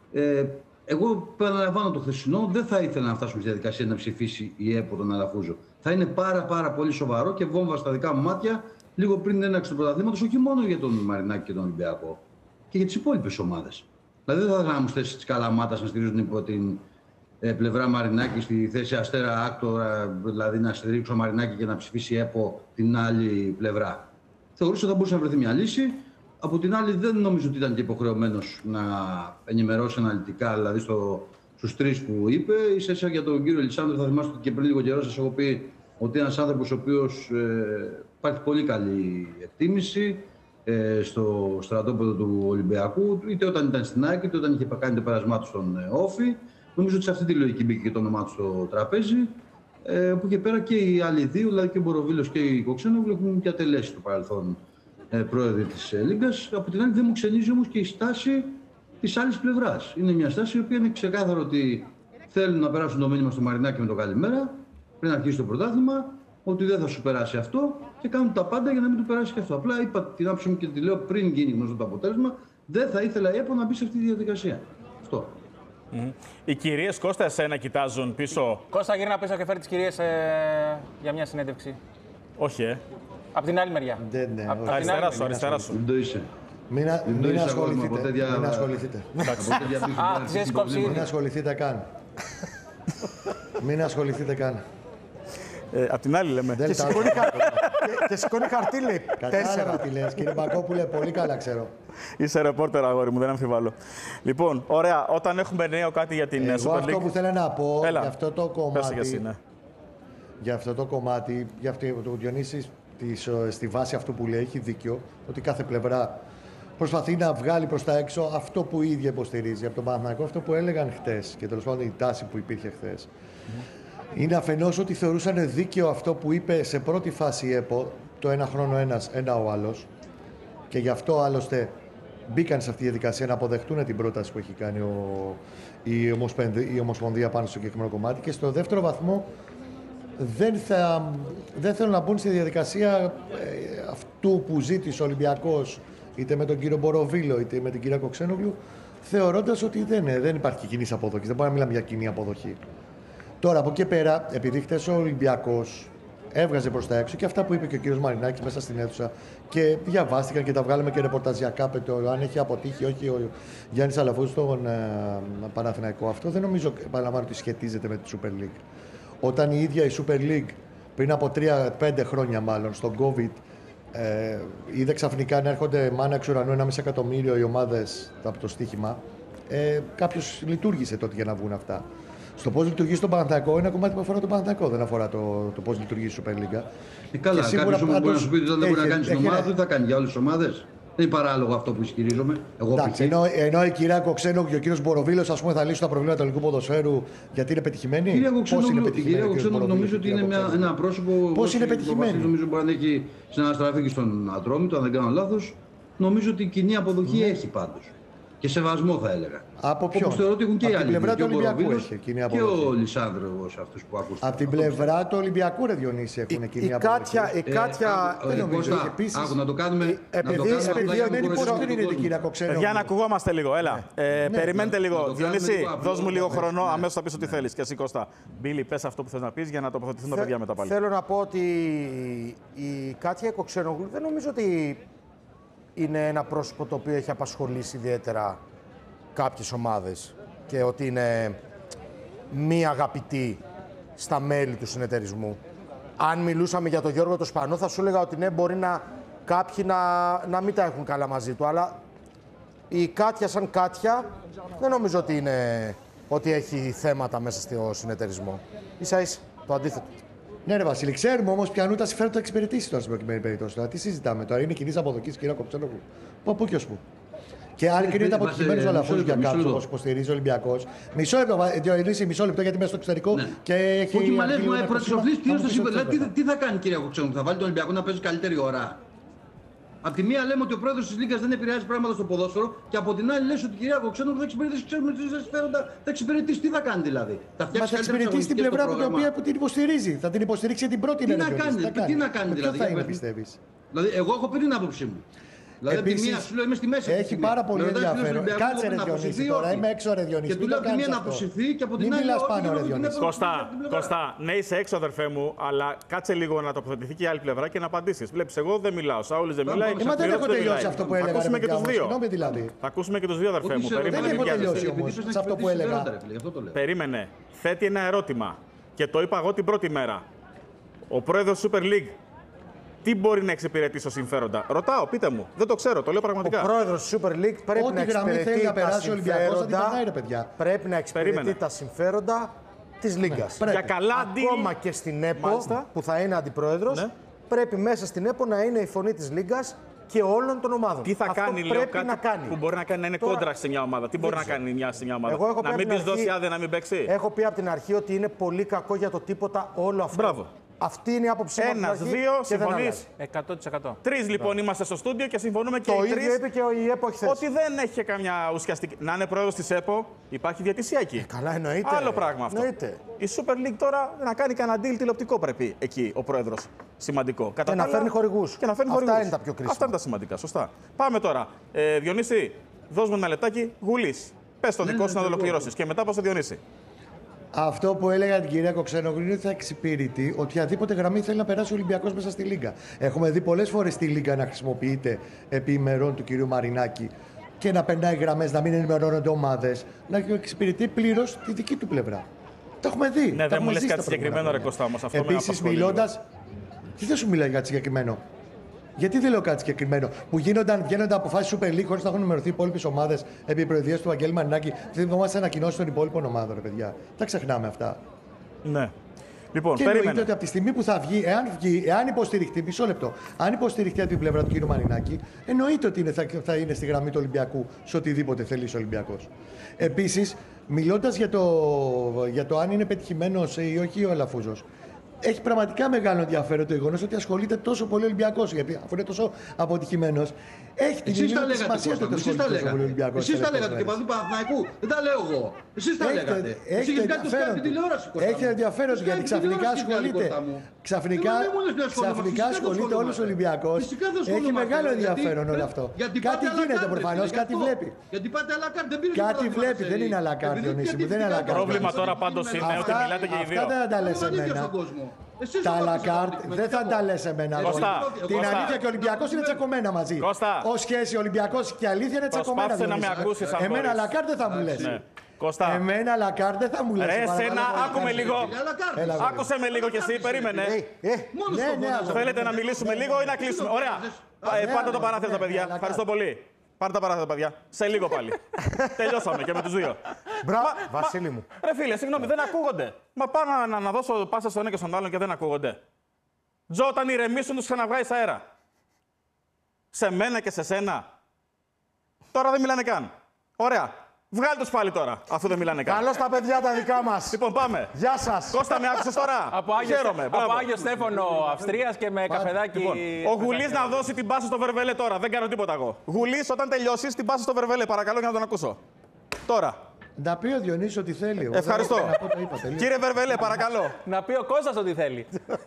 [SPEAKER 8] Εγώ παραλαμβάνω το χθεσινό, δεν θα ήθελα να φτάσουμε στη διαδικασία να ψηφίσει η ΕΠΟ τον Αλαφούζο. Θα είναι πάρα πολύ σοβαρό και βόμβα στα δικά μου μάτια λίγο πριν την έναρξη του πρωταθλήματος, όχι μόνο για τον Μαρινάκη και τον Ολυμπιακό, και για τις υπόλοιπες ομάδες. Δηλαδή δεν θα ήθελα να μου θέσει τη Καλαμάτας να στηρίζουν υπό την πλευρά Μαρινάκη στη θέση Αστέρα Άκτορα, δηλαδή να στηρίξω Μαρινάκη και να ψηφίσει ΕΠΟ την άλλη πλευρά. Θεωρούσα ότι θα μπορούσε να βρεθεί μια λύση. Από την άλλη, δεν νομίζω ότι ήταν και υποχρεωμένος να ενημερώσει αναλυτικά, δηλαδή στους 3 που είπε. Ίσα για τον κύριο Λισάνδρο, θα θυμάστε ότι και πριν λίγο καιρό σας έχω πει ότι ένας άνθρωπος ο οποίος υπάρχει πολύ καλή εκτίμηση στο στρατόπεδο του Ολυμπιακού, είτε όταν ήταν στην ΑΕΚ, είτε όταν είχε κάνει το πέρασμά του στον Όφη. Νομίζω ότι σε αυτή τη λογική μπήκε και το όνομά του στο τραπέζι. Από εκεί πέρα και οι άλλοι δύο, δηλαδή και ο Μποροβίλος και η Κοξένογλου, έχουν διατελέσει στο παρελθόν πρόεδροι της Λίγκας. Από την άλλη, δεν μου ξενίζει όμως και η στάση της άλλης πλευράς. Είναι μια στάση η οποία είναι ξεκάθαρο ότι θέλουν να περάσουν το μήνυμα στο Μαρινάκη με το καλημέρα, πριν αρχίσει το πρωτάθλημα, ότι δεν θα σου περάσει αυτό και κάνουν τα πάντα για να μην του περάσει και αυτό. Απλά είπα την άποψή μου και τη λέω πριν γίνει γνωστό το αποτέλεσμα, δεν θα ήθελα η ΕΠΟ να μπει σε αυτή τη διαδικασία. Αυτό.
[SPEAKER 1] Οι κυρίες, Κώστα, εσένα κοιτάζουν πίσω.
[SPEAKER 3] Κώστα, γύρνα πίσω και φέρει τις κυρίες για μια συνέντευξη.
[SPEAKER 1] Όχι,
[SPEAKER 3] Απ' την άλλη μεριά.
[SPEAKER 7] Ναι,
[SPEAKER 1] αριστερά σου.
[SPEAKER 8] Δεν το είσαι.
[SPEAKER 7] Μην ασχοληθείτε. Μην ασχοληθείτε καν. Μην ασχοληθείτε καν.
[SPEAKER 1] Απ' την άλλη λέμε.
[SPEAKER 2] Και σηκώνει χαρτί, λέει.
[SPEAKER 7] Κατάλαβα τι λες, κύριε Μπακόπουλε, πολύ καλά ξέρω.
[SPEAKER 1] Είσαι ρεπόρτερ, αγόρι μου, δεν αμφιβάλλω. Λοιπόν, ωραία, όταν έχουμε νέο κάτι για την Super League.
[SPEAKER 7] Αυτό που θέλω να πω για αυτό το κομμάτι.
[SPEAKER 1] Για
[SPEAKER 7] αυτό το κομμάτι, για αυτό το Διονύσης, στη βάση αυτού που λέει, έχει δίκιο, ότι κάθε πλευρά προσπαθεί να βγάλει προς τα έξω αυτό που η ίδια υποστηρίζει. Από τον Παναθηναϊκό, αυτό που έλεγαν χτες και τέλος πάντων η τάση που υπήρχε χτες. Είναι αφενός ότι θεωρούσαν δίκαιο αυτό που είπε σε πρώτη φάση η ΕΠΟ, το ένα χρόνο ένας, ένα ο άλλος, και γι' αυτό άλλωστε μπήκαν σε αυτή τη διαδικασία να αποδεχτούν την πρόταση που έχει κάνει η Ομοσπονδία πάνω στο συγκεκριμένο κομμάτι. Και στο δεύτερο βαθμό δεν θέλουν να μπουν στη διαδικασία αυτού που ζήτησε ο Ολυμπιακός, είτε με τον κύριο Μποροβίλο είτε με την κυρία Κοξένογλου, θεωρώντας ότι δεν υπάρχει κοινή αποδοχή. Δεν μπορούμε να μιλάμε για κοινή αποδοχή. Τώρα από εκεί πέρα, επειδή χτες ο Ολυμπιακός έβγαζε προς τα έξω και αυτά που είπε και ο κύριος Μαρινάκης μέσα στην αίθουσα και διαβάστηκαν και τα βγάλαμε και ρεπορταζιακά με το αν έχει αποτύχει όχι ο Γιάννης Αλαφούζος στον Παναθηναϊκό. Αυτό δεν νομίζω, παραλαμβάνω, ότι σχετίζεται με τη Super League. Όταν η ίδια η Super League πριν από 3-5 χρόνια μάλλον στον COVID είδε ξαφνικά να έρχονται μάνα εξ ουρανού 1,5 εκατομμύριο οι ομάδες από το στοίχημα, κάποιος λειτουργήσε τότε για να βγουν αυτά. Στο πώς λειτουργεί στον Παναθηναϊκό είναι ένα κομμάτι που αφορά τον Παναθηναϊκό, δεν αφορά το πώς λειτουργεί η Super League.
[SPEAKER 8] Καλά, κάποιος όμως μπορεί να σου πει ότι δεν μπορεί να κάνει την ομάδα, δεν θα κάνει για όλες τις ομάδες. Δεν είναι παράλογο αυτό που ισχυρίζομαι.
[SPEAKER 7] Ενώ η κυρία Κοξένογλου και ο κύριος Μποροβίλος θα λύσουν τα προβλήματα του ελληνικού ποδοσφαίρου γιατί είναι πετυχημένοι.
[SPEAKER 8] Η κυρία Κοξένογλου νομίζω ότι είναι ένα πρόσωπο.
[SPEAKER 7] Πώς είναι πετυχημένη.
[SPEAKER 8] Νομίζω μπορεί να έχει συναναστραφεί και στον Ατρόμητο, αν δεν κάνω λάθος. Νομίζω ότι η κοινή αποδοχή έχει πάντως. Και σεβασμό θα έλεγα.
[SPEAKER 7] Από ποιον?
[SPEAKER 8] Όπως θεωρώ ότι έχουν και οι
[SPEAKER 7] Από την
[SPEAKER 8] άλλοι.
[SPEAKER 7] πλευρά του
[SPEAKER 8] Και ο
[SPEAKER 7] Ολυμπιακού
[SPEAKER 8] Μποροβίνος
[SPEAKER 7] έχει κοινή
[SPEAKER 8] και
[SPEAKER 7] αποδοχή.
[SPEAKER 8] ο Λισάνδρος, αυτούς που ακούστηκαν.
[SPEAKER 7] Από την πλευρά του Ολυμπιακού, ρε Διονύση, έχουν κοινή αποδοχή.
[SPEAKER 2] Δεν νομίζω.
[SPEAKER 8] Άκου να το κάνουμε.
[SPEAKER 2] Επειδή
[SPEAKER 7] δεν υποστηρίζεται, κύριε Κοξένογλου.
[SPEAKER 1] Για να ακουγόμαστε λίγο, έλα. Περιμένετε
[SPEAKER 8] να
[SPEAKER 1] λίγο.
[SPEAKER 8] το
[SPEAKER 1] Διονύση,
[SPEAKER 8] κάνουμε λίγο
[SPEAKER 1] δώσ' μου
[SPEAKER 8] απλό.
[SPEAKER 1] λίγο χρόνο, αμέσως θα πεις ό,τι θέλεις. Και εσύ, Κώστα. Μπίλη, πες αυτό που θες να πεις για να τοποθετηθούν τα παιδιά μετά πάλι.
[SPEAKER 2] Θέλω να πω ότι η Κάτια Κοξένογλου δεν νομίζω ότι είναι ένα πρόσωπο το οποίο έχει απασχολήσει ιδιαίτερα κάποιες ομάδες και ότι είναι μη αγαπητή στα μέλη του συνεταιρισμού. Αν μιλούσαμε για τον Γιώργο το Σπανό, θα σου έλεγα ότι ναι, μπορεί κάποιοι να μην τα έχουν καλά μαζί του, αλλά η Κάτια σαν Κάτια δεν νομίζω ότι έχει θέματα μέσα στο συνεταιρισμό. Ίσα-ίσα το αντίθετο.
[SPEAKER 7] Ναι, ρε Βασίλη, ξέρουμε όμως ποιανού τα συμφέροντα θα εξυπηρετήσει τώρα στην προκειμένη περίπτωση. Τώρα, τι συζητάμε τώρα, είναι κοινή αποδοχή, κύριε Κοξένογλου. Πού και ω πού. Και αν κρίνεται αποτυχημένο ο Λαφούζο για κάποιον όπως υποστηρίζει ο Ολυμπιακός. Μισό λεπτό, γιατί μέσα στο εξωτερικό και έχει.
[SPEAKER 8] Όχι, μα λες, προεξοφλής τι είναι στο σύμπαν. Τι θα κάνει, κύριε Κοξένογλου, θα βάλει τον Ολυμπιακό να παίζει καλύτερη ώρα. Απ' τη μία λέμε ότι ο πρόεδρος της Λίγκας δεν επηρεάζει πράγματα στο ποδόσφαιρο και από την άλλη λες ότι η κυρία Κοξένογλου θα εξυπηρετήσει, ξέρουμε τι συμφέροντα, θα εξυπηρετήσει. Τι θα κάνει δηλαδή.
[SPEAKER 7] Μα θα εξυπηρετήσει την πλευρά που την υποστηρίζει. Θα την υποστηρίξει την πρώτη
[SPEAKER 8] τι να κάνει δηλαδή.
[SPEAKER 7] Ποιο θα είναι, πιστεύεις?
[SPEAKER 8] Δηλαδή, εγώ έχω πει την άποψη μου. Δηλαδή, από τη μία σου λέω είμαι στη μέση.
[SPEAKER 7] Έχει πάρα πολύ ενδιαφέρον. Κάτσε ρε Διονύση τώρα, είμαι έξω ρε Διονύση.
[SPEAKER 8] Και του λέω από τη μία να αποσυρθεί και από την άλλη.
[SPEAKER 1] Κώστα, ναι, είσαι έξω, αδερφέ μου, αλλά κάτσε λίγο να τοποθετηθεί και η άλλη πλευρά και να απαντήσει. Βλέπεις, εγώ δεν μιλάω. Σάουλης δεν μιλάει.
[SPEAKER 7] Μα δεν έχω τελειώσει αυτό που έλεγα.
[SPEAKER 1] Θα ακούσουμε και τους δύο.
[SPEAKER 7] Θα
[SPEAKER 1] ακούσουμε και τους δύο, αδερφέ μου.
[SPEAKER 7] Δεν έχω τελειώσει όμως σε αυτό που έλεγα.
[SPEAKER 1] Περίμενε. Θέτει ένα ερώτημα. Και το είπα εγώ την πρώτη μέρα. Ο πρόεδρος Super League τι μπορεί να εξυπηρετήσει ως συμφέροντα? Ρωτάω, πείτε μου. Δεν το ξέρω, το λέω πραγματικά.
[SPEAKER 2] Ο πρόεδρος της Super League πρέπει να εξυπηρετεί τα συμφέροντα. Πρέπει να εξυπηρετεί τα συμφέροντα της Λίγκας.
[SPEAKER 1] Για καλά
[SPEAKER 2] ακόμα και στην ΕΠΟ, που θα είναι αντιπρόεδρος, πρέπει μέσα στην ΕΠΟ να είναι η φωνή της Λίγκας και όλων των ομάδων.
[SPEAKER 1] Τι θα κάνει, λέω, κάτι που μπορεί να κάνει να είναι κόντρα σε μια ομάδα. Τι μπορεί να κάνει σε μια ομάδα? Να μην της δώσει άδεια να μην παίξει.
[SPEAKER 2] Έχω πει από την αρχή ότι είναι πολύ κακό για το τίποτα όλο αυτό.
[SPEAKER 1] Μπράβο.
[SPEAKER 2] Αυτή είναι η άποψή μου.
[SPEAKER 1] Ένας, δύο, συμφωνείς?
[SPEAKER 3] 100%.
[SPEAKER 1] Τρεις λοιπόν είμαστε στο στούντιο και συμφωνούμε και οι τρεις.
[SPEAKER 2] Το ίδιο είπε και η ΕΠΟ χθες.
[SPEAKER 1] Ότι δεν έχει καμιά ουσιαστική. Να είναι πρόεδρος της ΕΠΟ, υπάρχει διαιτησία εκεί.
[SPEAKER 2] Καλά, εννοείται.
[SPEAKER 1] Άλλο πράγμα αυτό.
[SPEAKER 2] Εννοείται.
[SPEAKER 1] Η Super League τώρα να κάνει κανένα deal τηλεοπτικό πρέπει εκεί ο πρόεδρος. Σημαντικό.
[SPEAKER 2] Και να φέρνει χορηγούς. Αυτά είναι τα πιο κρίσιμα.
[SPEAKER 1] Αυτά είναι τα σημαντικά. Σωστά. Πάμε τώρα. Διονύση, δώσ' μου ένα λεπτάκι. Γουλής. Πες το δικό σου να το ολοκληρώσεις. Και μετά πάω στο Διονύση.
[SPEAKER 7] Αυτό που έλεγα την κυρία Κοξένογλου είναι ότι θα εξυπηρετεί οποιαδήποτε γραμμή θέλει να περάσει ο Ολυμπιακός μέσα στη Λίγκα. Έχουμε δει πολλές φορές τη Λίγκα να χρησιμοποιείται επί ημερών του κυρίου Μαρινάκη και να περνάει γραμμές, να μην ενημερώνονται ομάδες, να εξυπηρετεί πλήρως τη δική του πλευρά. Το έχουμε δει.
[SPEAKER 1] Ναι, δεν μου λες κάτι συγκεκριμένο, ρε Κώστα, όμως.
[SPEAKER 7] Επίσης, μιλώντας. Τι δεν σου μιλάει για κάτι συγκεκριμένο? Γιατί δεν λέω κάτι συγκεκριμένο? Που βγαίνονταν αποφάσεις Super League χωρίς να έχουν ενημερωθεί οι υπόλοιπες ομάδες επί προεδρίας του Βαγγέλη Μαρινάκη. Δεν θυμόμαστε ανακοινώσεις των υπόλοιπων ομάδων, ρε παιδιά. Τα ξεχνάμε αυτά.
[SPEAKER 1] Ναι. Λοιπόν,
[SPEAKER 7] και εννοείται ότι από τη στιγμή που θα βγει, εάν υποστηριχτεί, μισό λεπτό, αν υποστηριχτεί από την πλευρά του κ. Μαρινάκη, εννοείται ότι θα είναι στη γραμμή του Ολυμπιακού σε οτιδήποτε θέλει ο Ολυμπιακός. Επίσης, μιλώντας για το αν είναι πετυχημένος ή όχι ο Αλαφούζος, έχει πραγματικά μεγάλο ενδιαφέρον το γεγονός ότι ασχολείται τόσο πολύ ο Ολυμπιακός. Γιατί αφού είναι τόσο αποτυχημένος, έχει την σημασία του
[SPEAKER 8] Εσείς τα λέγατε. Εσείς τα λέγατε και παντού Παναθηναϊκού. Δεν τα λέω εγώ. Εσείς τα λέγατε.
[SPEAKER 7] Έχει ενδιαφέρον γιατί ξαφνικά ασχολείται. Ξαφνικά ασχολείται όλος ο Ολυμπιακός. Έχει μεγάλο ενδιαφέρον όλο αυτό. Κάτι γίνεται προφανώς, κάτι βλέπει.
[SPEAKER 8] Γιατί πάτε αλακάρτ, δεν πήρε.
[SPEAKER 7] Κάτι βλέπει, δεν είναι αλακάρτ, Διονύση μου.
[SPEAKER 1] Πρόβλημα τώρα πάντως είναι ότι μιλάτε και οι δύο.
[SPEAKER 7] Αυτά δεν τα λες εμένα. Τα αλακάρτ δεν θα τα λες εμένα. Την αλήθεια και ο Ολυμπιακός είναι τσακωμένα μαζί. Ως σχέση Ολυμπιακός και αλήθεια είναι τσακωμένα. Εμένα αλακάρτ δεν θα μου λες.
[SPEAKER 1] Κώστα.
[SPEAKER 7] Εμένα λακάρ δεν θα μου λες.
[SPEAKER 1] Ρε, εσένα, άκουμε λίγο. Άκουσε με λίγο κι εσύ, περίμενε. Θέλετε να μιλήσουμε λίγο ή να κλείσουμε? Ωραία. Πάρτε το παράθυρο, παιδιά. Ευχαριστώ πολύ. Πάρτε τα παράθυρα, παιδιά. Σε λίγο πάλι. Τελειώσαμε και με τους δύο.
[SPEAKER 2] Μπράβο, Βασίλη μου.
[SPEAKER 1] Ρε φίλε, συγγνώμη, δεν ακούγονται. Μα πάω να δώσω πάσα στον ένα και στον άλλον και δεν ακούγονται. Τζο, όταν ηρεμήσουν, τους ξαναβγάζεις αέρα. Σε μένα και σε σένα. Τώρα δεν μιλάνε καν. Ωραία. Βγάλτε τους πάλι τώρα, αφού δεν μιλάνε καν.
[SPEAKER 2] Καλώς τα παιδιά τα δικά μας.
[SPEAKER 1] Λοιπόν, πάμε.
[SPEAKER 2] Γεια σας.
[SPEAKER 1] Κώστα, με άκουσες τώρα. Χαίρομαι.
[SPEAKER 3] Από Άγιο Στέφανο Αυστρίας και με καφεδάκι.
[SPEAKER 1] Λοιπόν, ο Γουλής να δώσει την πάσα στο Βερβελέ τώρα. Δεν κάνω τίποτα εγώ. Γουλής, όταν τελειώσεις, την πάσα στο Βερβελέ, παρακαλώ, για να τον ακούσω. Τώρα.
[SPEAKER 7] Να πει ο Διονύσης ό,τι θέλει. Εγώ
[SPEAKER 1] Ευχαριστώ.
[SPEAKER 7] δεν έχω να πω, το είπα, τελείως.
[SPEAKER 1] Κύριε Βερβελέ, παρακαλώ.
[SPEAKER 3] Να πει ο Κώστας ό,τι θέλει.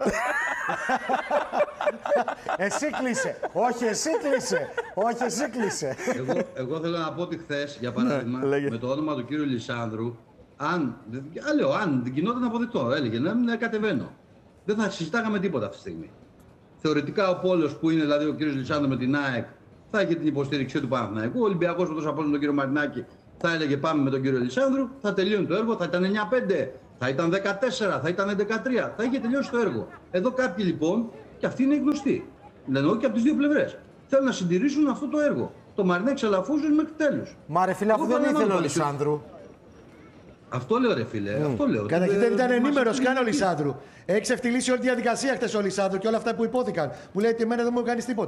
[SPEAKER 2] Εσύ κλείσε. Όχι, εσύ κλείσε. Όχι, εσύ κλείσε.
[SPEAKER 8] Εγώ θέλω να πω ότι χθες, για παράδειγμα,
[SPEAKER 1] λέγε.
[SPEAKER 8] με το όνομα του κύριου Λισάνδρου, αν δεν γινόταν αποδεκτό, έλεγε να κατεβαίνω. Δεν θα συζητάγαμε τίποτα αυτή τη στιγμή. Θεωρητικά ο πόλος που είναι δηλαδή ο κύριος Λισάνδρου με την ΑΕΚ θα είχε την υποστήριξη του Παναθηναϊκού. Ο Ολυμπιακός με τόσο απόλυτο τον κύριο Μαρινάκη θα έλεγε πάμε με τον κύριο Λισάνδρου, θα τελείωνε το έργο, θα ήταν 9-5, θα ήταν 14, θα ήταν 13, θα είχε τελειώσει το έργο. Εδώ κάποιοι λοιπόν, και αυτοί είναι γνωστοί, λένε και από τις δύο πλευρές, θέλουν να συντηρήσουν αυτό το έργο. Το Μαρινάκη Σαλαφούζος μέχρι τέλους.
[SPEAKER 2] Μα ρε φίλε, αφού δεν ήθελε ο Λισάνδρου.
[SPEAKER 8] Αυτό λέω ρε φίλε, αυτό λέω.
[SPEAKER 7] Καταρχήν δεν ήταν ενήμερος καν ο
[SPEAKER 8] μας
[SPEAKER 7] Λισάνδρου. Έχει ξεφτυλίσει όλη τη διαδικασία χτες ο Λισάνδρου και όλα αυτά που υπόθηκαν. Μου λέει ότι εμένα δεν μου κάνει τίποτα.